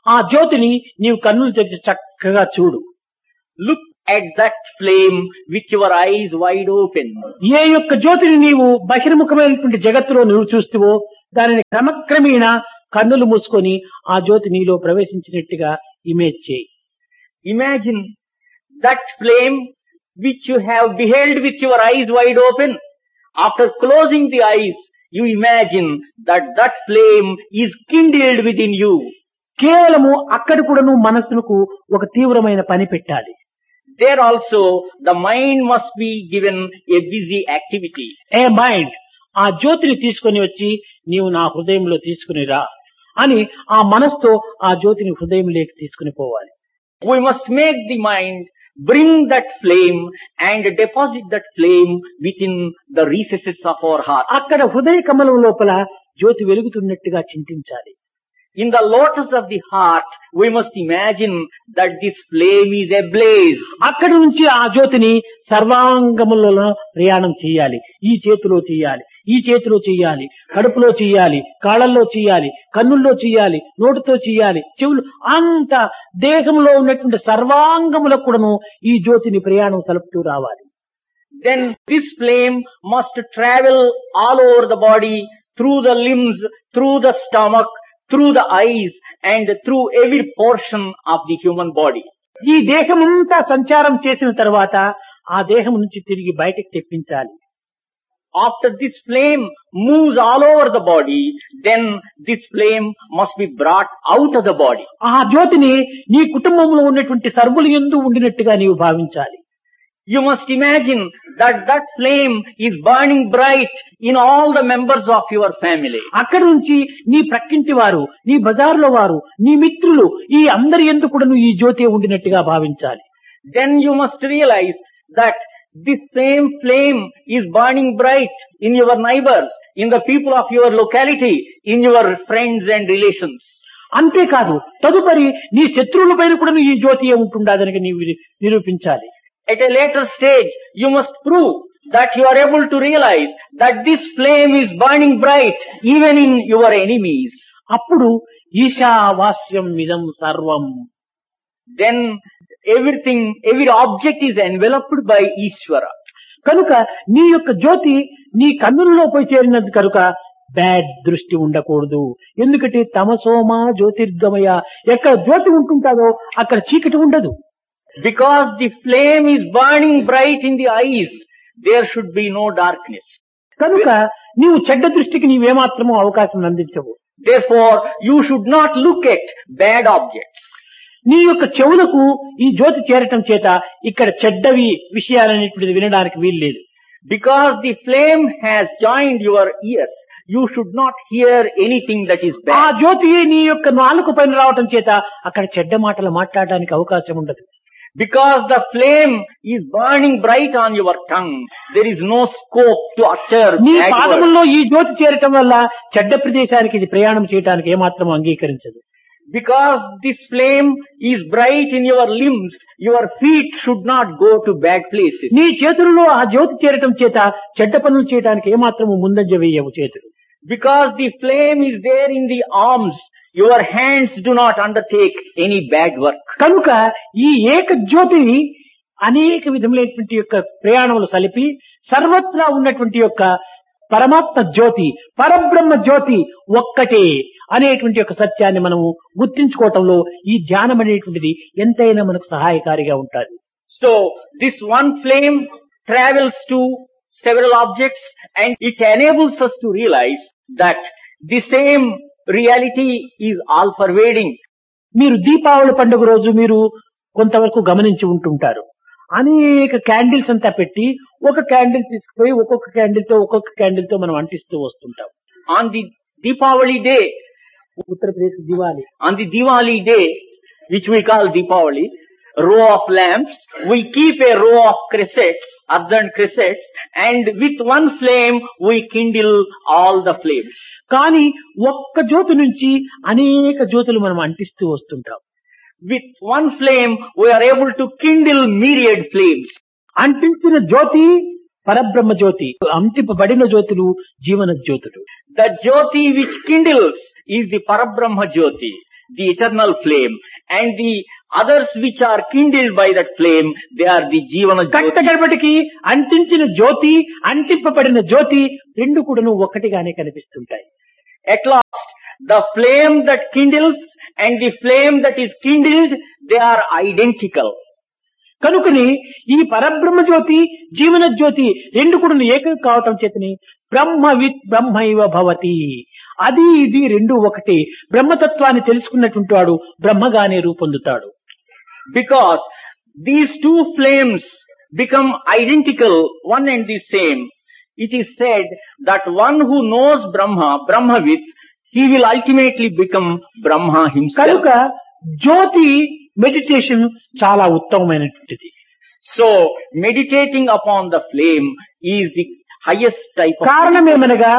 ఆ జ్యోతిని నీవు కన్నులు తెరిచి చక్కగా చూడు. Look at that flame with your eyes wide open. ఏ యొక్క జ్యోతిని నీవు బహిర్ముఖమైనటువంటి జగత్తులో నువ్వు చూస్తువో దానిని క్రమక్రమేణా కన్నులు మూసుకొని ఆ జ్యోతి నీలో ప్రవేశించినట్టుగా ఇమేజ్ చేయి. Imagine that flame which you have beheld with your eyes wide open. After closing the eyes, you imagine that that flame is kindled within you. కేవలము అక్కడ కూడాను మనస్సుకు ఒక తీవ్రమైన పని పెట్టాలి. There also the mind must be given a busy activity. A mind, ఆ జ్యోతిని తీసుకొని వచ్చి నీవు నా హృదయంలో తీసుకుని రా అని ఆ మనస్సుతో ఆ జ్యోతిని హృదయంలోకి తీసుకుని పోవాలి. We must make the mind bring that flame and deposit that flame within the recesses of our heart. అక్కడ హృదయ కమలం లోపల జ్యోతి వెలుగుతున్నట్టుగా చింతించాలి. In the lotus of the heart, we must imagine that this flame is ablaze. అక్కడి నుంచి ఆ జ్యోతిని సర్వాంగములలో ప్రయాణం చేయాలి. ఈ చేతిలో చేయాలి, ఈ చేతిలో చేయాలి, కడుపులో చేయాలి, కాళ్ళల్లో చేయాలి, కన్నుల్లో చేయాలి, నోటితో చేయాలి, చెవులు, అంత దేహంలో ఉన్నటువంటి సర్వాంగములకు కూడాను ఈ జ్యోతిని ప్రయాణం సలుపుతూ రావాలి. Then this flame must travel all over the body, through the limbs, through the stomach, through the eyes and through every portion of the human body. ఈ దేహమంతా సంచారం చేసిన తర్వాత ఆ దేహం నుంచి తిరిగి బయటకు తెప్పించాలి. After this flame moves all over the body, then this flame must be brought out of the body. ఆ జ్యోతిని నీ కుటుంబంలో ఉన్నటువంటి సర్వులు యందు ఉండినట్టుగా నీవు భావించాలి. You must imagine that that flame is burning bright in all the members of your family. అక్కడి నుంచి నీ ప్రక్కింటి వారు, నీ బజార్లో వారు, నీ మిత్రులు, ఈ అందరి యందు కూడాను ఈ జ్యోతి ఉండినట్టుగా భావించాలి. Then you must realize that this same flame is burning bright in your neighbors, in the people of your locality, in your friends and relations. అంతేకాదు, తదుపరి నీ శత్రువుల పైన కూడా ఈ జ్యోతి ఉంటుండదని నీవు నిరూపించాలి. At a later stage, you must prove that you are able to realize that this flame is burning bright even in your enemies. అప్పుడు ఈశావాస్యం ఇదం సర్వం. Then everything, every object is enveloped by Ishvara. కనుక నీ యొక్క జ్యోతి నీ కన్నులలో పోయి చేరినది కనుక బ్యాడ్ దృష్టి ఉండకూడదు. ఎందుకంటే తమసోమా జ్యోతిర్గమయ, ఎక్కడ జ్యోతి ఉంటుంటాదో అక్కడ చీకటి ఉండదు. Because the flame is burning bright in the eyes, there should be no darkness. కనుక నీవు చెడ్డ దృష్టికి నీవేమాత్రమూ అవకాశం అందించవు. Therefore, you should not look at bad objects. నీ యొక్క చెవులకు ఈ జ్యోతి చేరటం చేత ఇక్కడ చెడ్డవి విషయాలనేటువంటిది వినడానికి వీల్లేదు. Because the flame has joined your ears, you should not hear anything that is ఆ bad. జ్యోతి నీ యొక్క నాలుక పైన రావటం చేత అక్కడ చెడ్డ మాటలు మాట్లాడడానికి అవకాశం ఉండదు. Because the flame is burning bright on your tongue, there is no scope to utter నీ bad words. పాదముల్లో ఈ జ్యోతి చేరటం వల్ల చెడ్డ ప్రదేశానికి ఇది ప్రయాణం చేయడానికి ఏమాత్రం అంగీకరించదు. Because this flame is bright in your limbs, your feet should not go to bad places. నీ చేతులలో ఆ జ్యోతి చేరటం చేత చెడ్డ పనులు చేయడానికి ఏమాత్రము ముందంజ వేయవు చేతులు. Because the flame is there in the arms, your hands do not undertake any bad work. కనుక ఈ ఏక జ్యోతిని అనేక విధములైనటువంటి యొక్క ప్రయాణములు సలిపి సర్వత్రా ఉన్నటువంటి యొక్క పరమాత్మ జ్యోతి, పరబ్రహ్మ జ్యోతి ఒక్కటే అనేటువంటి యొక్క సత్యాన్ని మనము గుర్తించుకోవటంలో ఈ ధ్యానం అనేటువంటిది ఎంతైనా మనకు సహాయకారిగా ఉంటుంది. So, this one flame travels to several objects and it enables us to realize that the same reality is all pervading. మీరు దీపావళి పండుగ రోజు మీరు కొంతవరకు గమనించి ఉంటుంటారు. అనేక క్యాండిల్స్ అంతా పెట్టి ఒక క్యాండిల్ తీసుకుపోయి ఒక్కొక్క క్యాండిల్ తో మనం అంటిస్తూ వస్తుంటాం. On the Deepavali day, Uttar Pradesh Diwali, on the Diwali day, which we call Deepavali, row of lamps, we keep a row of cressets, ardent cressets, and with one flame we kindle all the flames. కానీ ఒక్క జ్యోతి నుంచి అనేక జ్యోతులు మనం అంటిస్తూ వస్తుంటాం. With one flame we are able to kindle myriad flames. అంటించిన జ్యోతి పరబ్రహ్మ జ్యోతి, అంటింపబడిన జ్యోతులు జీవన జ్యోతులు. The Jyoti which kindles is the Parabrahma Jyoti. the eternal flame, and the others which are kindled by that flame, they are the Jivana Jyoti. కట్టగడపటికి అంటించిన జ్యోతి అంటింపబడిన జ్యోతి రెండు కూడాను ఒకటిగానే కనిపిస్తుంటాయి. At last, the flame that kindles and the flame that is kindled, they are identical. కనుకని ఈ పరబ్రహ్మ జ్యోతి జీవన జ్యోతి రెండు కూడా ఏకం కావటం చేతని బ్రహ్మవిత్ బ్రహ్మైవ భవతి. అది ఇది రెండు ఒకటి. బ్రహ్మతత్వాన్ని తెలుసుకున్నటువంటి వాడు బ్రహ్మగానే రూపొందుతాడు. Because these two flames become identical, one and the same, it is said that one who knows Brahma, Brahmavit, he will ultimately become Brahma himself. కనుక జ్యోతి మెడిటేషన్ చాలా ఉత్తమమైనటువంటిది. So, meditating upon the flame is the highest type of... కారణమేమనగా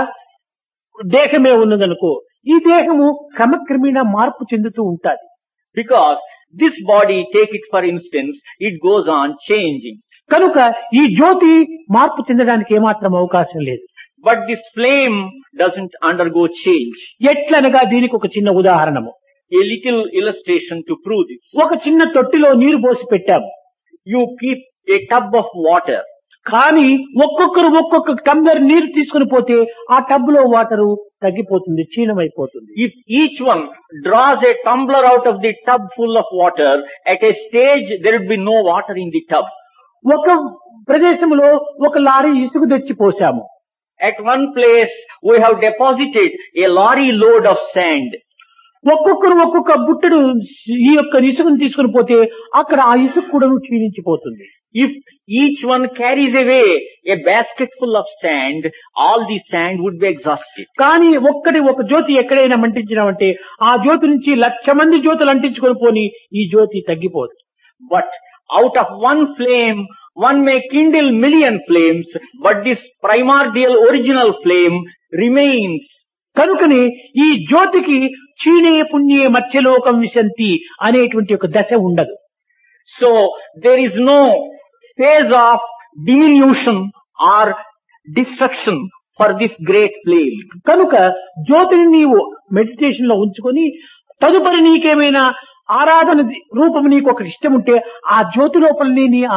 దేహమే ఉన్నదనుకో, ఈ దేహము క్రమక్రమేణా మార్పు చెందుతూ ఉంటాది. Because this body, take it for instance, it goes on changing. కనుక ఈ జ్యోతి మార్పు చెందడానికి ఏమాత్రం అవకాశం లేదు. But this flame doesn't undergo change. ఎట్లనగా దీనికి ఒక చిన్న ఉదాహరణము, A little illustration to prove this. ఒక చిన్న తొట్టిలో నీరు పోసి పెట్టాము. You keep a tub of water. కానీ ఒక్కొక్కరు ఒక్కొక్క టంబ్లర్ నీరు తీసుకుని పోతే ఆ టబ్ లో వాటరు తగ్గిపోతుంది, క్షీణమైపోతుంది. If each one draws a tumbler out of the tub full of water, at a stage there would be no water in the tub. ఒక ప్రదేశంలో ఒక లారీ ఇసుక తెచ్చి పోసాము. At one place we have deposited a lorry load of sand. ఒక్కొక్కరు ఒక్కొక్క బుట్టెడు ఈ యొక్క ఇసుకను తీసుకుని పోతే అక్కడ ఆ ఇసుక కూడా క్షీణించిపోతుంది. If each one carries away a basket full of sand, all the sand would be exhausted. కానీ ఒక జ్యోతి ఎక్కడైనా మంటించినామంటే ఆ జ్యోతి నుంచి 1,00,000 మంది జ్యోతులు అంటించుకొని పోని ఈ జ్యోతి తగ్గిపోదు. But out of one flame, one may kindle million flames, but this primordial original flame remains. కనుకని ఈ జ్యోతికి క్షీణే పుణ్యే మత్స్యలోకం విశంతి అనేటువంటి ఒక దశ ఉండదు. So there is no phase of diminution or destruction for this great flame. కనుక జ్యోతిని నీవు మెడిటేషన్ లో ఉంచుకొని తదుపరి నీకేమైనా ఆరాధన రూపం నీకు ఒక ఇష్టం ఉంటే ఆ జ్యోతి లోపలని నీ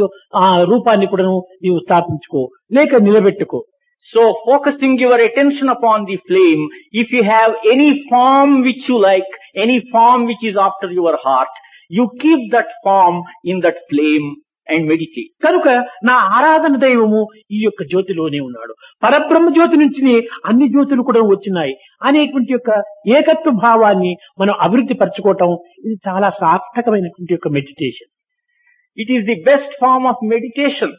ఆ రూపాన్ని కూడా నీవు స్థాపించుకో లేక నిలబెట్టుకో. So focusing your attention upon the flame, if you have any form which you like, any form which is after your heart, you keep that form in that flame and meditate. కనుక నా ఆరాధన దైవము ఈ యొక్క జ్యోతిలోనే ఉన్నాడు, పరబ్రహ్మ జ్యోతి నుంచి అన్ని జ్యోతులు కూడా వచ్చినాయి అనేటువంటి యొక్క ఏకత్వ భావాన్ని మనం అభివృద్ధి పరచుకోవటం ఇది చాలా సార్థకమైనటువంటి యొక్క meditation. It is the best form of meditation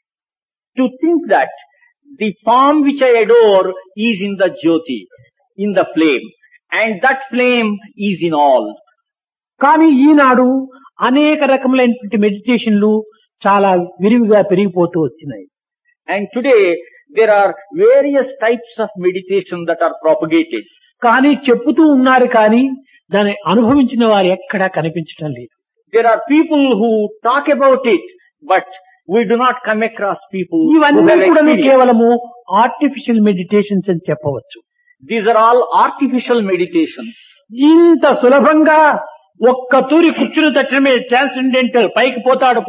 to think that the form which I adore is in the Jyoti, in the flame, and that flame is in all. కానీ ఈనాడు అనేక రకములైనటువంటి మెడిటేషన్లు చాలా విరివిగా పెరిగిపోతూ వచ్చినాయి. And today there are various types of meditation that are propagated. కానీ చెప్పుతూ ఉన్నారు కానీ దాన్ని అనుభవించిన వారు ఎక్కడా కనిపించడం లేదు. There are people who talk about it, but we do not come across people who ఇవన్నీ have కూడా experienced. కేవలము ఆర్టిఫిషియల్ మెడిటేషన్స్ అని చెప్పవచ్చు. These are all artificial meditations. ఇంత సులభంగా ఒక్క తూరి కూర్చుని తక్షణమే ట్రాన్సెండెంటల్ పైకి పోతాడు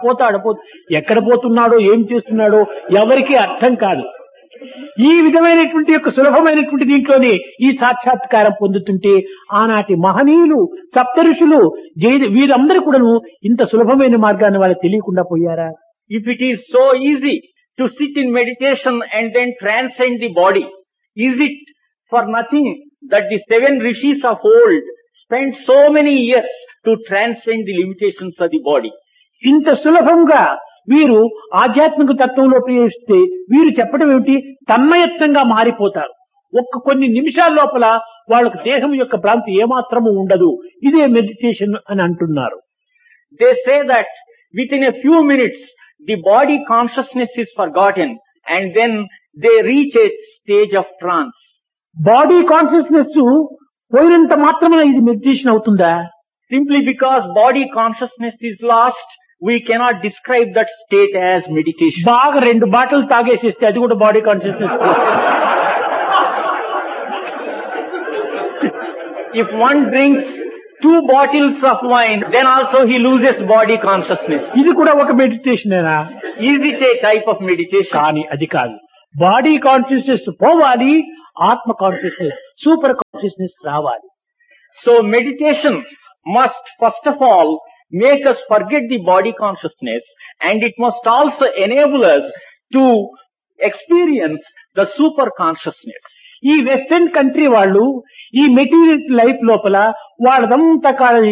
ఎక్కడ పోతున్నాడో ఏం చేస్తున్నాడో ఎవరికీ అర్థం కాదు. ఈ విధమైనటువంటి యొక్క సులభమైనటువంటి దీంట్లోనే ఈ సాక్షాత్కారం పొందుతుంటే ఆనాటి మహనీయులు సప్తఋషులు వీరందరూ కూడాను ఇంత సులభమైన మార్గాన్ని వాళ్ళకి తెలియకుండా పోయారా? If it is so easy to sit in meditation and then transcend the body, is it for nothing that the 7 rishis of old spent so many years to transcend the limitations of the body? ఇంత సులభంగా వీరు ఆధ్యాత్మిక తత్వంలో ప్రవేశిస్తే వీరు చెప్పడం ఏమిటి, తన్మయత్వంగా మారిపోతారు. కొన్ని నిమిషాల లోపల వాళ్ళకు దేహం యొక్క భ్రాంతి ఏమాత్రము ఉండదు. ఇదే మెడిటేషన్ అని అంటున్నారు. They say that within a few minutes the body consciousness is forgotten and then they reach a stage of trance. Body consciousness పోయినంత మాత్రమే ఇది మెడిటేషన్ అవుతుందా? Simply because body consciousness is lost, we cannot describe that state as meditation. బాగా 2 బాటిల్ తాగేసిస్తే అది కూడా body consciousness. If one drinks 2 bottles of wine, then also he loses body consciousness. ఇది కూడా ఒక మెడిటేషనేనా? Is it a type of meditation? కానీ అది కాదు. బాడీ కాన్షియస్నెస్ పోవాలి, ఆత్మ కాన్షియస్నెస్, సూపర్ కాన్షియస్నెస్ రావాలి. So meditation must first of all make us forget the body consciousness, and it must also enable us to experience the super consciousness. ఈ వెస్టర్న్ కంట్రీ వాళ్ళు ఈ మెటీరియల్ లైఫ్ లోపల వాళ్ళదంతా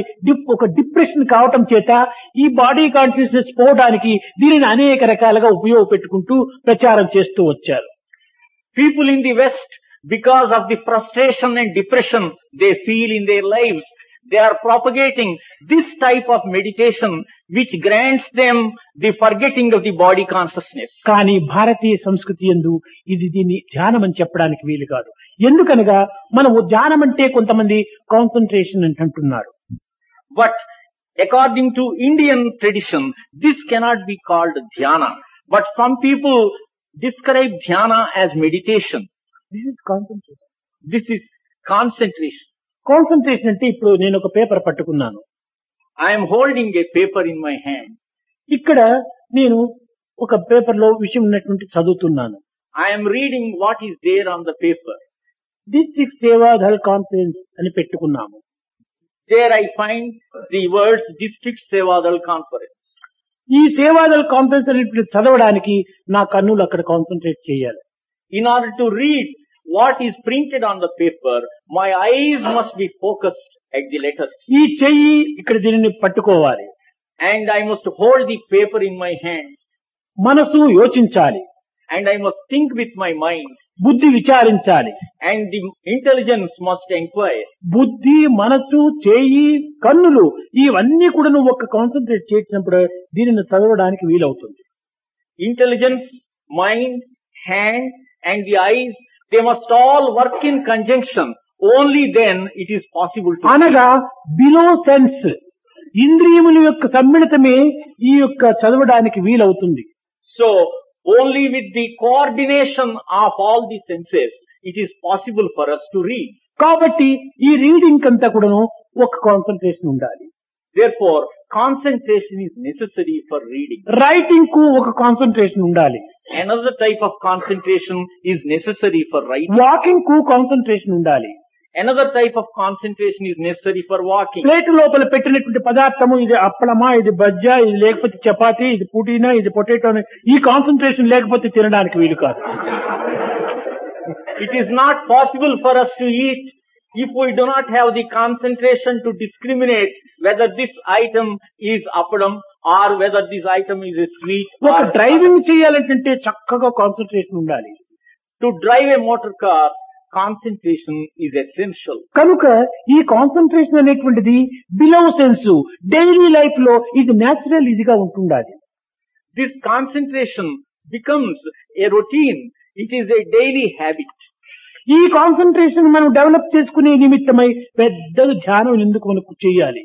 ఒక డిప్రెషన్ కావటం చేత ఈ బాడీ కాన్షియస్నెస్ పోవడానికి దీనిని అనేక రకాలుగా ఉపయోగపెట్టుకుంటూ ప్రచారం చేస్తూ వచ్చారు. People in the West, because of the frustration and depression they feel in their lives, they are propagating this type of meditation which grants them the forgetting of the body consciousness. కానీ భారతీయ సంస్కృతి యందు ఇది దీన్ని ధ్యానం అని చెప్పడానికి వీలు కాదు. ఎందుకనగా మనం ధ్యానం అంటే కొంతమంది కాన్సన్ట్రేషన్ అంటున్నారు. But according to Indian tradition, this cannot be called dhyana. But some people describe dhyana as meditation. This is concentration. This is concentration. Concentration అంటే ఇప్పుడు నేను ఒక పేపర్ పట్టుకున్నాను. I am holding a paper in my hand. ఇక్కడ నేను ఒక పేపర్ లో విషయం ఉన్నటువంటి చదువుతున్నాను. I am reading what is there on the paper. District Seva Dal conference అని పెట్టుకున్నాము. There I find the words District Sevadal Conference. ఈ సేవాదళ్ కాన్ఫరెన్స్ అని చదవడానికి నా కన్నులు అక్కడ కాన్సన్ట్రేట్ చేయాలి. In order to read what is printed on the paper, my eyes must be focused at the letters. ఈ చెయ్యి ఇక్కడ దీనిని పట్టుకోవాలి. And I must hold the paper in my hand. మనసు యోచించాలి. And I must think with my mind. బుద్ధి విచారించాలి. And the intelligence must inquire. బుద్ధి, మనసు, చేయి, కన్నులు ఇవన్నీ కూడా నువ్వు ఒక కాన్సన్ట్రేట్ చేసినప్పుడు దీనిని చదవడానికి వీలవుతుంది. Intelligence, mind, hand and the eyes, they must all work in conjunction. Only then it is possible to. అనగా బిలో సెన్స్, ఇంద్రియముల యొక్క సమ్మిళితమే ఈ యొక్క చదవడానికి వీలవుతుంది. So only with the coordination of all the senses, it is possible for us to read. కాబట్టి ఈ రీడింగ్ అంతా కూడాను ఒక కాన్సన్ట్రేషన్ ఉండాలి. Therefore, concentration is necessary for reading. Writing కు ఒక కాన్సన్ట్రేషన్ ఉండాలి. Another type of concentration is necessary for writing. Walking కు కాన్సన్ట్రేషన్ ఉండాలి. Another type of concentration is necessary for walking. Plate లోపల పెట్టినటువంటి పదార్థము ఇది అప్పలమా, ఇది బజ్జా, ఇది లేకపోతే చపాతీ, ఇది పుదీనా, ఇది పొటాటో, ఈ కాన్సన్ట్రేషన్ లేకపోతే తినడానికి వీలు కాదు. It is not possible for us to eat if we do not have the concentration to discriminate whether this item is appadam or whether this item is a sweet. ఒక డ్రైవింగ్ చేయాలంటే చక్కగా కాన్సన్ట్రేషన్ ఉండాలి. To drive a motor car, concentration is essential. కనుక ఈ కాన్సన్ట్రేషన్ అనేటువంటిది బిలో సెన్స్ డైలీ లైఫ్ లో ఇది నేచురల్ ఇదిగా ఉంటుండాలి. This concentration becomes a routine. It is a daily habit. ఈ కాన్సన్ట్రేషన్ మనం డెవలప్ చేసుకునే నిమిత్తమై పెద్దగా ధ్యానం ఎందుకు మనకు చేయాలి?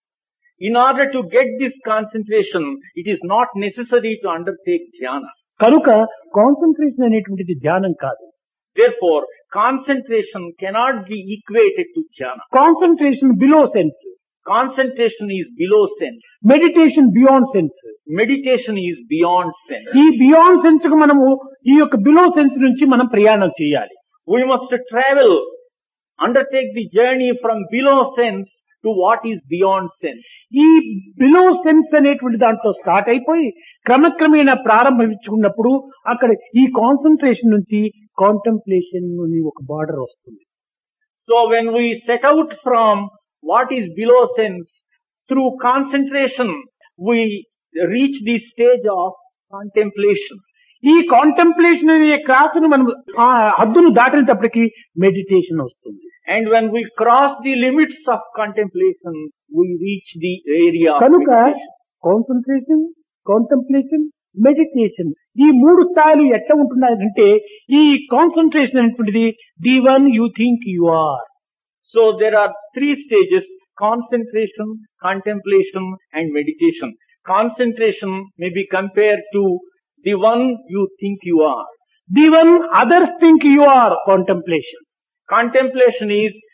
In order to get this concentration, it is not necessary to undertake dhyana. కనుక కాన్సన్ట్రేషన్ అనేటువంటిది ధ్యానం కాదు. Therefore, concentration cannot be equated to dhyana. Concentration below sense, Concentration is below sense. Meditation beyond sense. Meditation is beyond sense. ఈ బియాండ్ సెన్స్ కు మనము ఈ యొక్క బిలో సెన్స్ నుంచి మనం ప్రయాణం చేయాలి. We must travel, undertake the journey from below sense to what is beyond sense. ఈ బిలో సెన్స్ అనేటువంటి దాంట్లో స్టార్ట్ అయిపోయి క్రమక్రమేణా ప్రారంభించుకున్నప్పుడు అక్కడ ఈ కాన్సన్ట్రేషన్ నుంచి కాంటెంప్లేషన్ అని ఒక బార్డర్ వస్తుంది. So when we set out from what is below sense, through concentration, we reach the stage of contemplation. ఈ కాంటెంప్లేషన్ అనే క్రాస్ను మనం ఆ హద్దును దాటినప్పటికీ మెడిటేషన్ వస్తుంది. And when we cross the limits of contemplation, we reach the area of కనుక meditation. కాన్సన్ట్రేషన్, కాంటెంప్లేషన్, మెడిటేషన్ ఈ మూడు స్థాయిలు ఎట్లా ఉంటున్నాయంటే ఈ కాన్సన్ట్రేషన్ అనేటువంటిది the one you think you are. So there are 3 stages: concentration, contemplation and meditation. Concentration may be compared to the one you think you are. The one others think you are contemplation. Contemplation is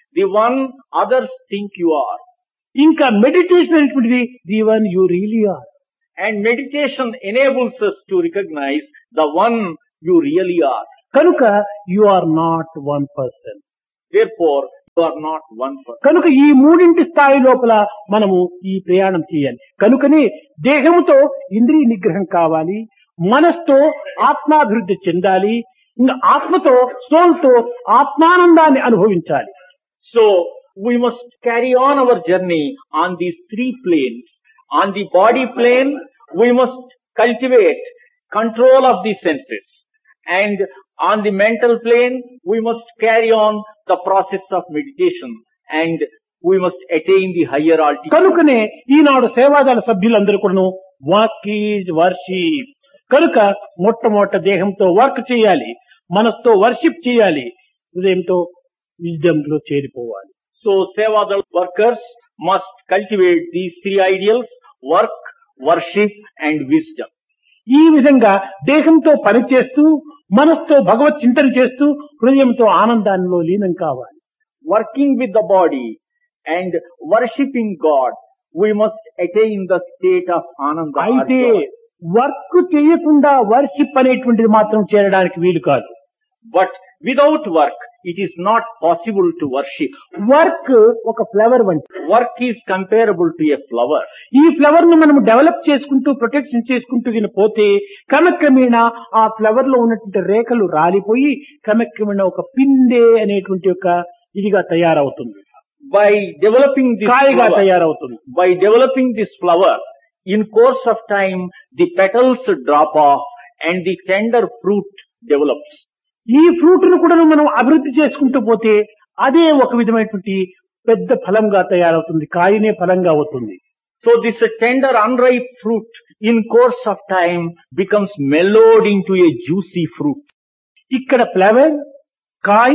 the one others think you are. ఇంకా మెడిటేషన్ అనేటువంటిది the one you really are. And meditation enables us to recognize the one you really are. కనుక you are not one person. Therefore, you are not one person. కనుక ఈ మూడింటి స్థాయి లోపల మనము ఈ ప్రయాణం చేయాలి. కనుకనే దేహముతో ఇంద్రియ నిగ్రహం కావాలి, మనస్తో ఆత్మాభివృద్ధి చెందాలి, ఇంకా ఆత్మతో సోల్తో ఆత్మానందాన్ని అనుభవించాలి. So, we must carry on our journey on these three planes. On the body plane, we must cultivate control of the senses. And on the mental plane, we must carry on the process of meditation. And we must attain the higher altitude. కనుకనే ఈనాడు సేవాదళ సభ్యులందరూ కూడాను వర్క్ ఈజ్ వర్షిప్. కనుక మొట్టమొదట దేహంతో వర్క్ చేయాలి, మనసుతో వర్షిప్ చేయాలి, హృదయంతో విజ్డమ్ లో చేరిపోవాలి. So, Sevadal workers must cultivate these three ideals: work, worship and wisdom. ఈ విధంగా దేహంతో పని చేస్తూ, మనసుతో భగవత్ చింతన చేస్తూ, హృదయంతో ఆనందాల్లో లీనం కావాలి. Working with the body and worshipping God, we must attain the state of Ananda. అయితే వర్క్ చేయకుండా వర్షిప్ అనేటువంటిది మాత్రం చేరడానికి వీలు కాదు. But without work, it is not possible to worship. Work ఒక ఫ్లవర్ వంటి. Work is comparable to a flower. ఈ ఫ్లవర్ ను మనం డెవలప్ చేసుకుంటూ ప్రొటెక్షన్ చేసుకుంటూ పోతే క్రమక్రమేణా ఆ ఫ్లవర్ లో ఉన్నటువంటి రేఖలు రాలిపోయి క్రమక్రమేణా ఒక పిందె అనేటువంటి ఒక ఇదిగా తయారవుతుంది. By developing this కాయగా flower, తయారవుతుంది. by developing this flower, in course of time, the petals drop off and the tender fruit develops. ఈ ఫ్రూట్ ను కూడా మనం అభివృద్ధి చేసుకుంటూ పోతే అదే ఒక విధమైనటువంటి పెద్ద ఫలంగా తయారవుతుంది, కాయనే ఫలంగా అవుతుంది. So this tender unripe fruit in course of time becomes mellowed into a juicy fruit. ఇక్కడ ఫ్లవర్, కాయ,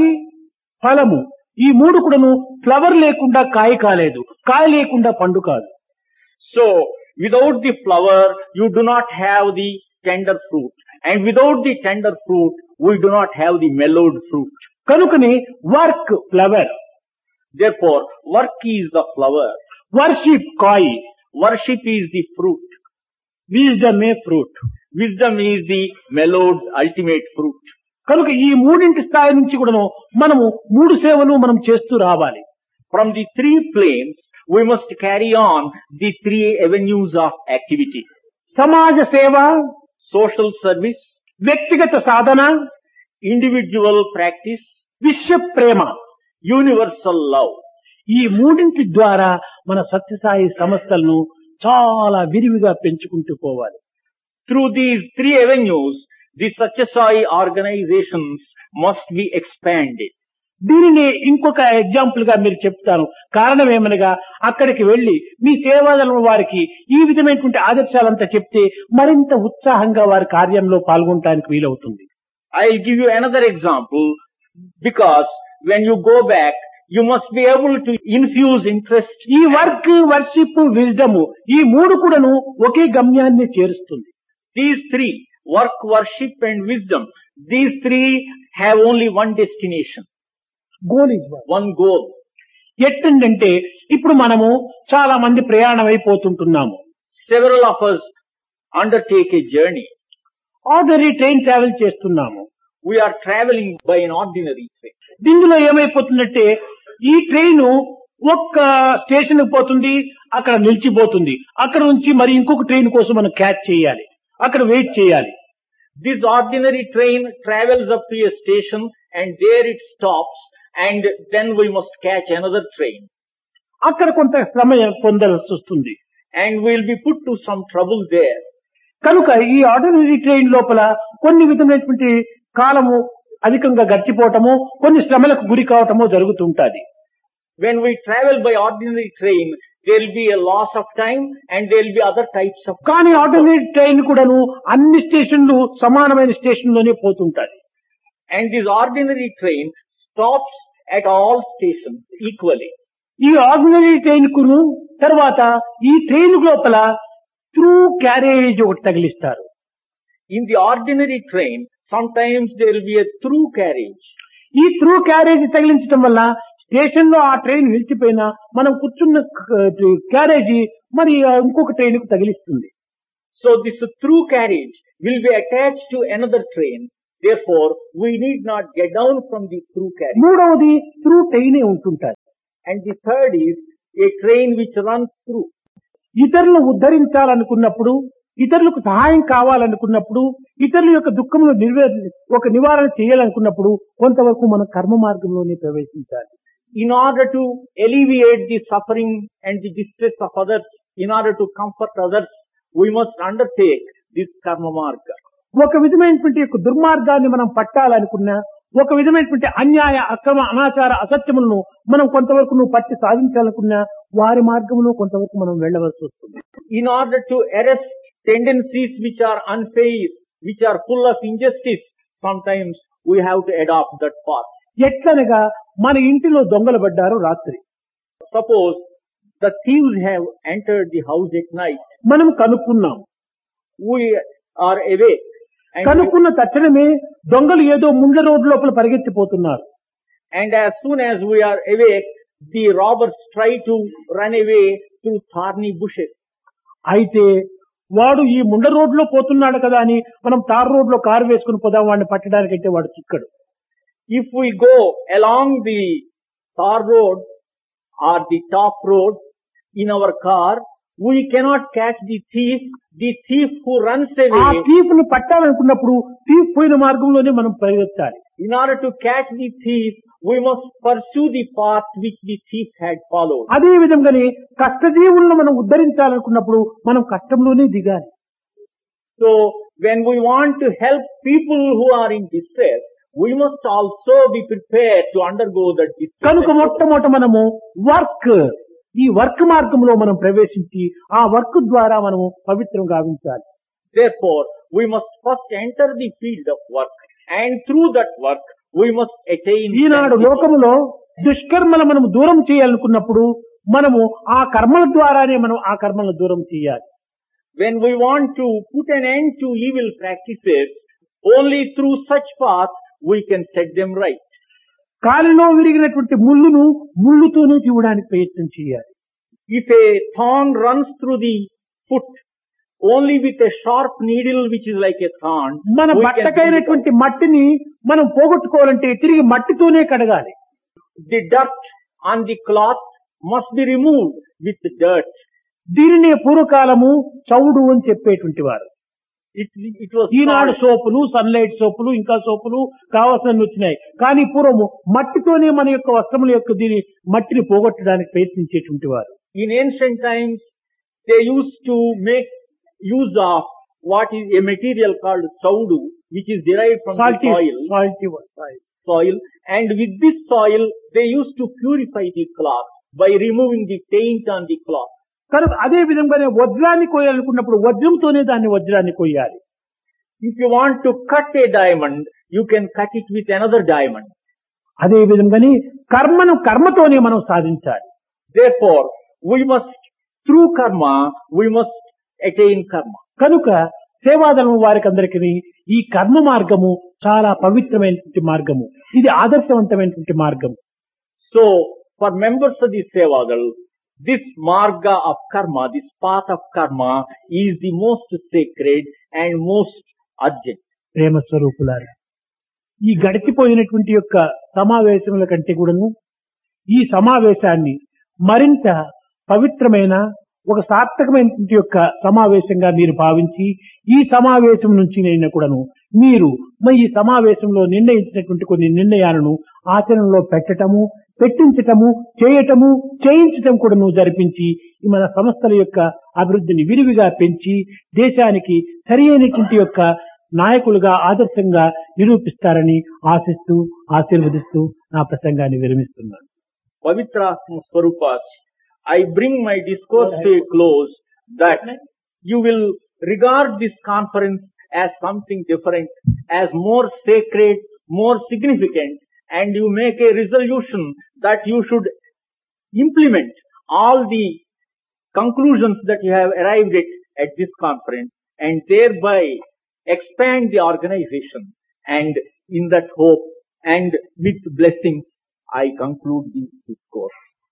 ఫలము ఈ మూడు కూడాను ఫ్లవర్ లేకుండా కాయ కాలేదు, కాయ లేకుండా పండు కాదు. So without the flower, you do not have the tender fruit. And without the tender fruit, we do not have the mellowed fruit. కనుకనే work flower, Therefore, work is the flower. Worship కాయ, Worship is the fruit. Wisdom A fruit. Wisdom is the mellowed ultimate fruit. కనుక ఈ మూడింటి స్థాయి నుంచి కూడాను మనము మూడు సేవలు మనం చేస్తూ రావాలి. From the three planes, we must carry on the three avenues of activity: సమాజ సేవ, social service, వ్యక్తిగత సాధన, individual practice, విశ్వ ప్రేమ. universal love. ఈ మూడింటి ద్వారా మన సత్యసాయి సంస్థలను చాలా విరివిగా పెంచుకుంటూ పోవాలి. Through these three avenues, the Satyasai organizations must be expanded. దీనిని ఇంకొక ఎగ్జాంపుల్ గా మీరు చెప్తాను. కారణం ఏమనగా అక్కడికి వెళ్లి మీ సేవాదళం వారికి ఈ విధమైనటువంటి ఆదర్శాలంతా చెప్తే మరింత ఉత్సాహంగా వారి కార్యంలో పాల్గొనడానికి వీలవుతుంది. I'll give you another example, because when you go back, you must be able to infuse interest. ఈ వర్క్, వర్షిప్, విజ్డమ్ ఈ మూడు కూడాను ఒకే గమ్యాన్ని చేరుస్తుంది. These three, work, worship and wisdom, these three have only one destination, goal is one goal. ఎట్టంటే ఇప్పుడు మనము చాలా మంది ప్రయాణం అయిపోతుంటున్నాము. Several of us undertake a journey. Ordinary train travel చేస్తున్నాము. We are traveling by an ordinary train. దీనిలో ఏమైపోతుందంటే ఈ ట్రైన్ ఒక్క స్టేషన్ పోతుంది, అక్కడ నిలిచిపోతుంది, అక్కడ నుంచి మరి ఇంకొక ట్రైన్ కోసం మనం క్యాచ్ చేయాలి, అక్కడ వెయిట్ చేయాలి. This ordinary train travels up to a station and there it stops, and then we must catch another train. అక్కడ కొంత శ్రమ పొందాల్సి వస్తుంది. And we'll be put to some trouble there. కనుక ఈ ఆర్డినరీ ట్రైన్ లోపల కొన్ని విధమైనటువంటి కాలము అధికంగా గడిచిపోవటము, కొన్ని శ్రమలకు గురి కావటము జరుగుతుంటది. When we travel by ordinary train, there will be a loss of time and there will be other types of. కానీ ఆర్డినరీ ట్రైన్ కూడాను అన్ని స్టేషన్లు సమానమైన స్టేషన్ లోనే పోతుంటది. And this ordinary train stops at all stations equally. ఈ ఆర్డినరీ ట్రైన్ కును తర్వాత ఈ ట్రైన్ లోపల త్రూ క్యారేజ్ ఒకటి తగిలిస్తారు. In the ordinary train, sometimes there will be a through carriage. ఈ త్రూ క్యారేజ్ తగిలించడం వల్ల స్టేషన్ లో ఆ ట్రైన్ నిలిచిపోయినా మనం కూర్చున్న క్యారేజీ మరి ఇంకొక ట్రైన్ కు తగిలిస్తుంది. So this through carriage will be attached to another train. Therefore, we need not get down from the through carriage. మూడవది త్రూ ట్రైనే ఉంటుంటారు. And the third is a train which runs through. ఇతరులను ఉద్ధరించాలనుకున్నప్పుడు, ఇతరులకు సహాయం కావాలనుకున్నప్పుడు, ఇతరుల యొక్క దుఃఖమును నివారణ చేయాలనుకున్నప్పుడు కొంతవరకు మనం కర్మ మార్గంలోనే ప్రవేశించాలి. In order to alleviate the suffering and the distress of others, in order to comfort others, we must undertake this karma marga. ఒక విధమైనటువంటి యొక్క దుర్మార్గాన్ని మనం పట్టాలనుకున్నా, ఒక విధమైనటువంటి అన్యాయ అక్రమ అనాచార అసత్యములను మనం కొంతవరకు పట్టి సాధించాలనుకున్నా వారి మార్గంలో కొంతవరకు మనం వెళ్ళవలసి వస్తుంది. In order to arrest tendencies which are unfair, which are full of injustice, sometimes we have to adopt that path. ఎట్లనగా మన ఇంటిలో దొంగలు పడ్డారు రాత్రి. Suppose the thieves have entered the house at night. మనం కనుక్కున్నాం. We are awake. కనుక్కున్న తక్షణమే దొంగలు ఏదో ముండ్ల రోడ్డు లోపల పరిగెత్తిపోతున్నారు. And as soon as we are awake, the robbers try to run away through thorny bushes. అయితే వాడు ఈ ముండ్ల రోడ్లో పోతున్నాడు కదా అని మనం తార్ రోడ్లో కారు వేసుకుని పోదాం వాడిని పట్టడానికైతే వాడు చిక్కడు. If we go along the tar road or the top road in our car, we cannot catch the thief. The thief who runs ఆ away, థీఫ్ ను పట్టాలనుకున్నప్పుడు థీఫ్ పోయిన మార్గంలోనే మనం పరిగెత్తాలి. in order to catch the thief, we must pursue the path which the thief had followed. అదే విధంగానే కష్టజీవులను మనం ఉద్ధరించాలనుకున్నప్పుడు మనం కష్టంలోనే దిగాలి. So when we want to help people who are in distress, we must also be prepared to undergo that distress. కనుక మొట్టమొదట మనము ఈ వర్క్ మార్గంలో మనం ప్రవేశించి ఆ వర్క్ ద్వారా మనము పవిత్రం గావించాలి. Therefore, we must first enter the field of work, and through that work, we must attain. ఈనాడు లోకములో దుష్కర్మలు మనం దూరం చేయాలనుకున్నప్పుడు మనము ఆ కర్మల ద్వారానే మనం ఆ కర్మలను దూరం చేయాలి. When we want to put an end to evil practices, only through such path we can set them right. కాలిలో విరిగినటువంటి ముళ్ళును ముళ్ళుతోనే తీయడానికి ప్రయత్నం చేయాలి. If a thorn runs through the foot, only with a sharp needle which is like a thorn, మన we can బట్టకైనటువంటి మట్టిని మనం పోగొట్టుకోవాలంటే తిరిగి మట్టితోనే కడగాలి. the dirt on the cloth must be removed with dirt. దీనినే పూర్వకాలము చౌడు అని చెప్పేటువంటి వారు. It was Eenadu called- సోపులు, sunlight సోపులు, ఇంకా సోపులు కావాల్సినవి వచ్చినాయి. కానీ పూర్వము మట్టితోనే మన యొక్క వస్త్రముల యొక్క మట్టిని పోగొట్టడానికి ప్రయత్నించేటువంటి వారు. In ancient times, they used to make use of what is a material called saudu, which is derived from Salty the soil. soil, and with this soil, they used to purify the cloth by removing the taint on the cloth. కనుక అదే విధంగానే వజ్రాన్ని కోయాలనుకున్నప్పుడు వజ్రంతోనే దాన్ని వజ్రాన్ని కోయాలి. If you want to cut a diamond, you can cut it with another diamond. అదే విధంగానే కర్మను కర్మతోనే మనం సాధించాలి. Therefore, we must, through karma, we must attain karma. కనుక సేవాదళం వారికి అందరికీ ఈ కర్మ మార్గము చాలా పవిత్రమైనటువంటి మార్గము, ఇది ఆదర్శవంతమైనటువంటి మార్గము. So, for members of the Sevadal, this marga of karma, this path of karma is the most sacred and most urgent. ప్రేమ స్వరూపులారా, ఈ గడిచిపోయినటువంటి యొక్క సమావేశముల కంటే కూడాను ఈ సమావేశాన్ని మరింత పవిత్రమైన ఒక సార్థకమైనటువంటి యొక్క సమావేశంగా మీరు భావించి ఈ సమావేశం నుంచి నేను కూడాను మీరు ఈ సమావేశంలో నిర్ణయించినటువంటి కొన్ని నిర్ణయాలను ఆచరణలో పెట్టించటము చేయించటం కూడాను జరిపించి మన సంస్థల యొక్క అభివృద్ధిని విరివిగా పెంచి దేశానికి సరి అయినటువంటి యొక్క నాయకులుగా ఆదర్శంగా నిరూపిస్తారని ఆశిస్తూ ఆశీర్వదిస్తూ నా ప్రసంగాన్ని విరమిస్తున్నాను. Pavitra Swarupas, I bring my discourse to a close that you will regard this conference as something different, as more sacred, more significant, and you make a resolution that you should implement all the conclusions that you have arrived at this conference and thereby expand the organization, and in that hope and with blessings I conclude this discourse.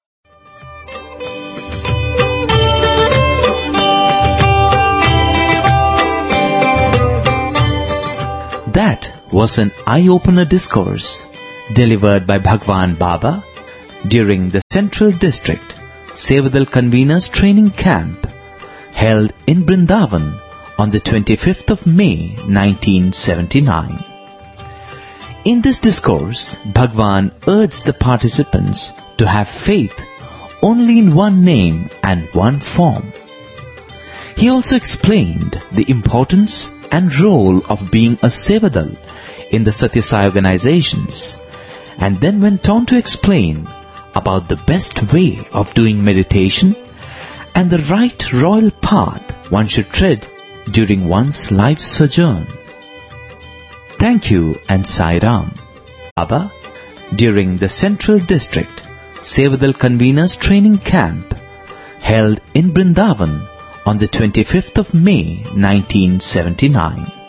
That was an eye-opener discourse delivered by Bhagwan Baba during the Central District Sevadal Conveners Training Camp held in Brindavan on the 25th of May 1979. In this discourse, Bhagwan urged the participants to have faith only in one name and one form. He also explained the importance and role of being a Sevadal in the Satya Sai organizations, and then went on to explain about the best way of doing meditation and the right royal path one should tread during one's life sojourn. Thank you and Sai Ram. Baba, during the Central District Sevadal Conveners Training Camp held in Brindavan on the 25th of May 1979.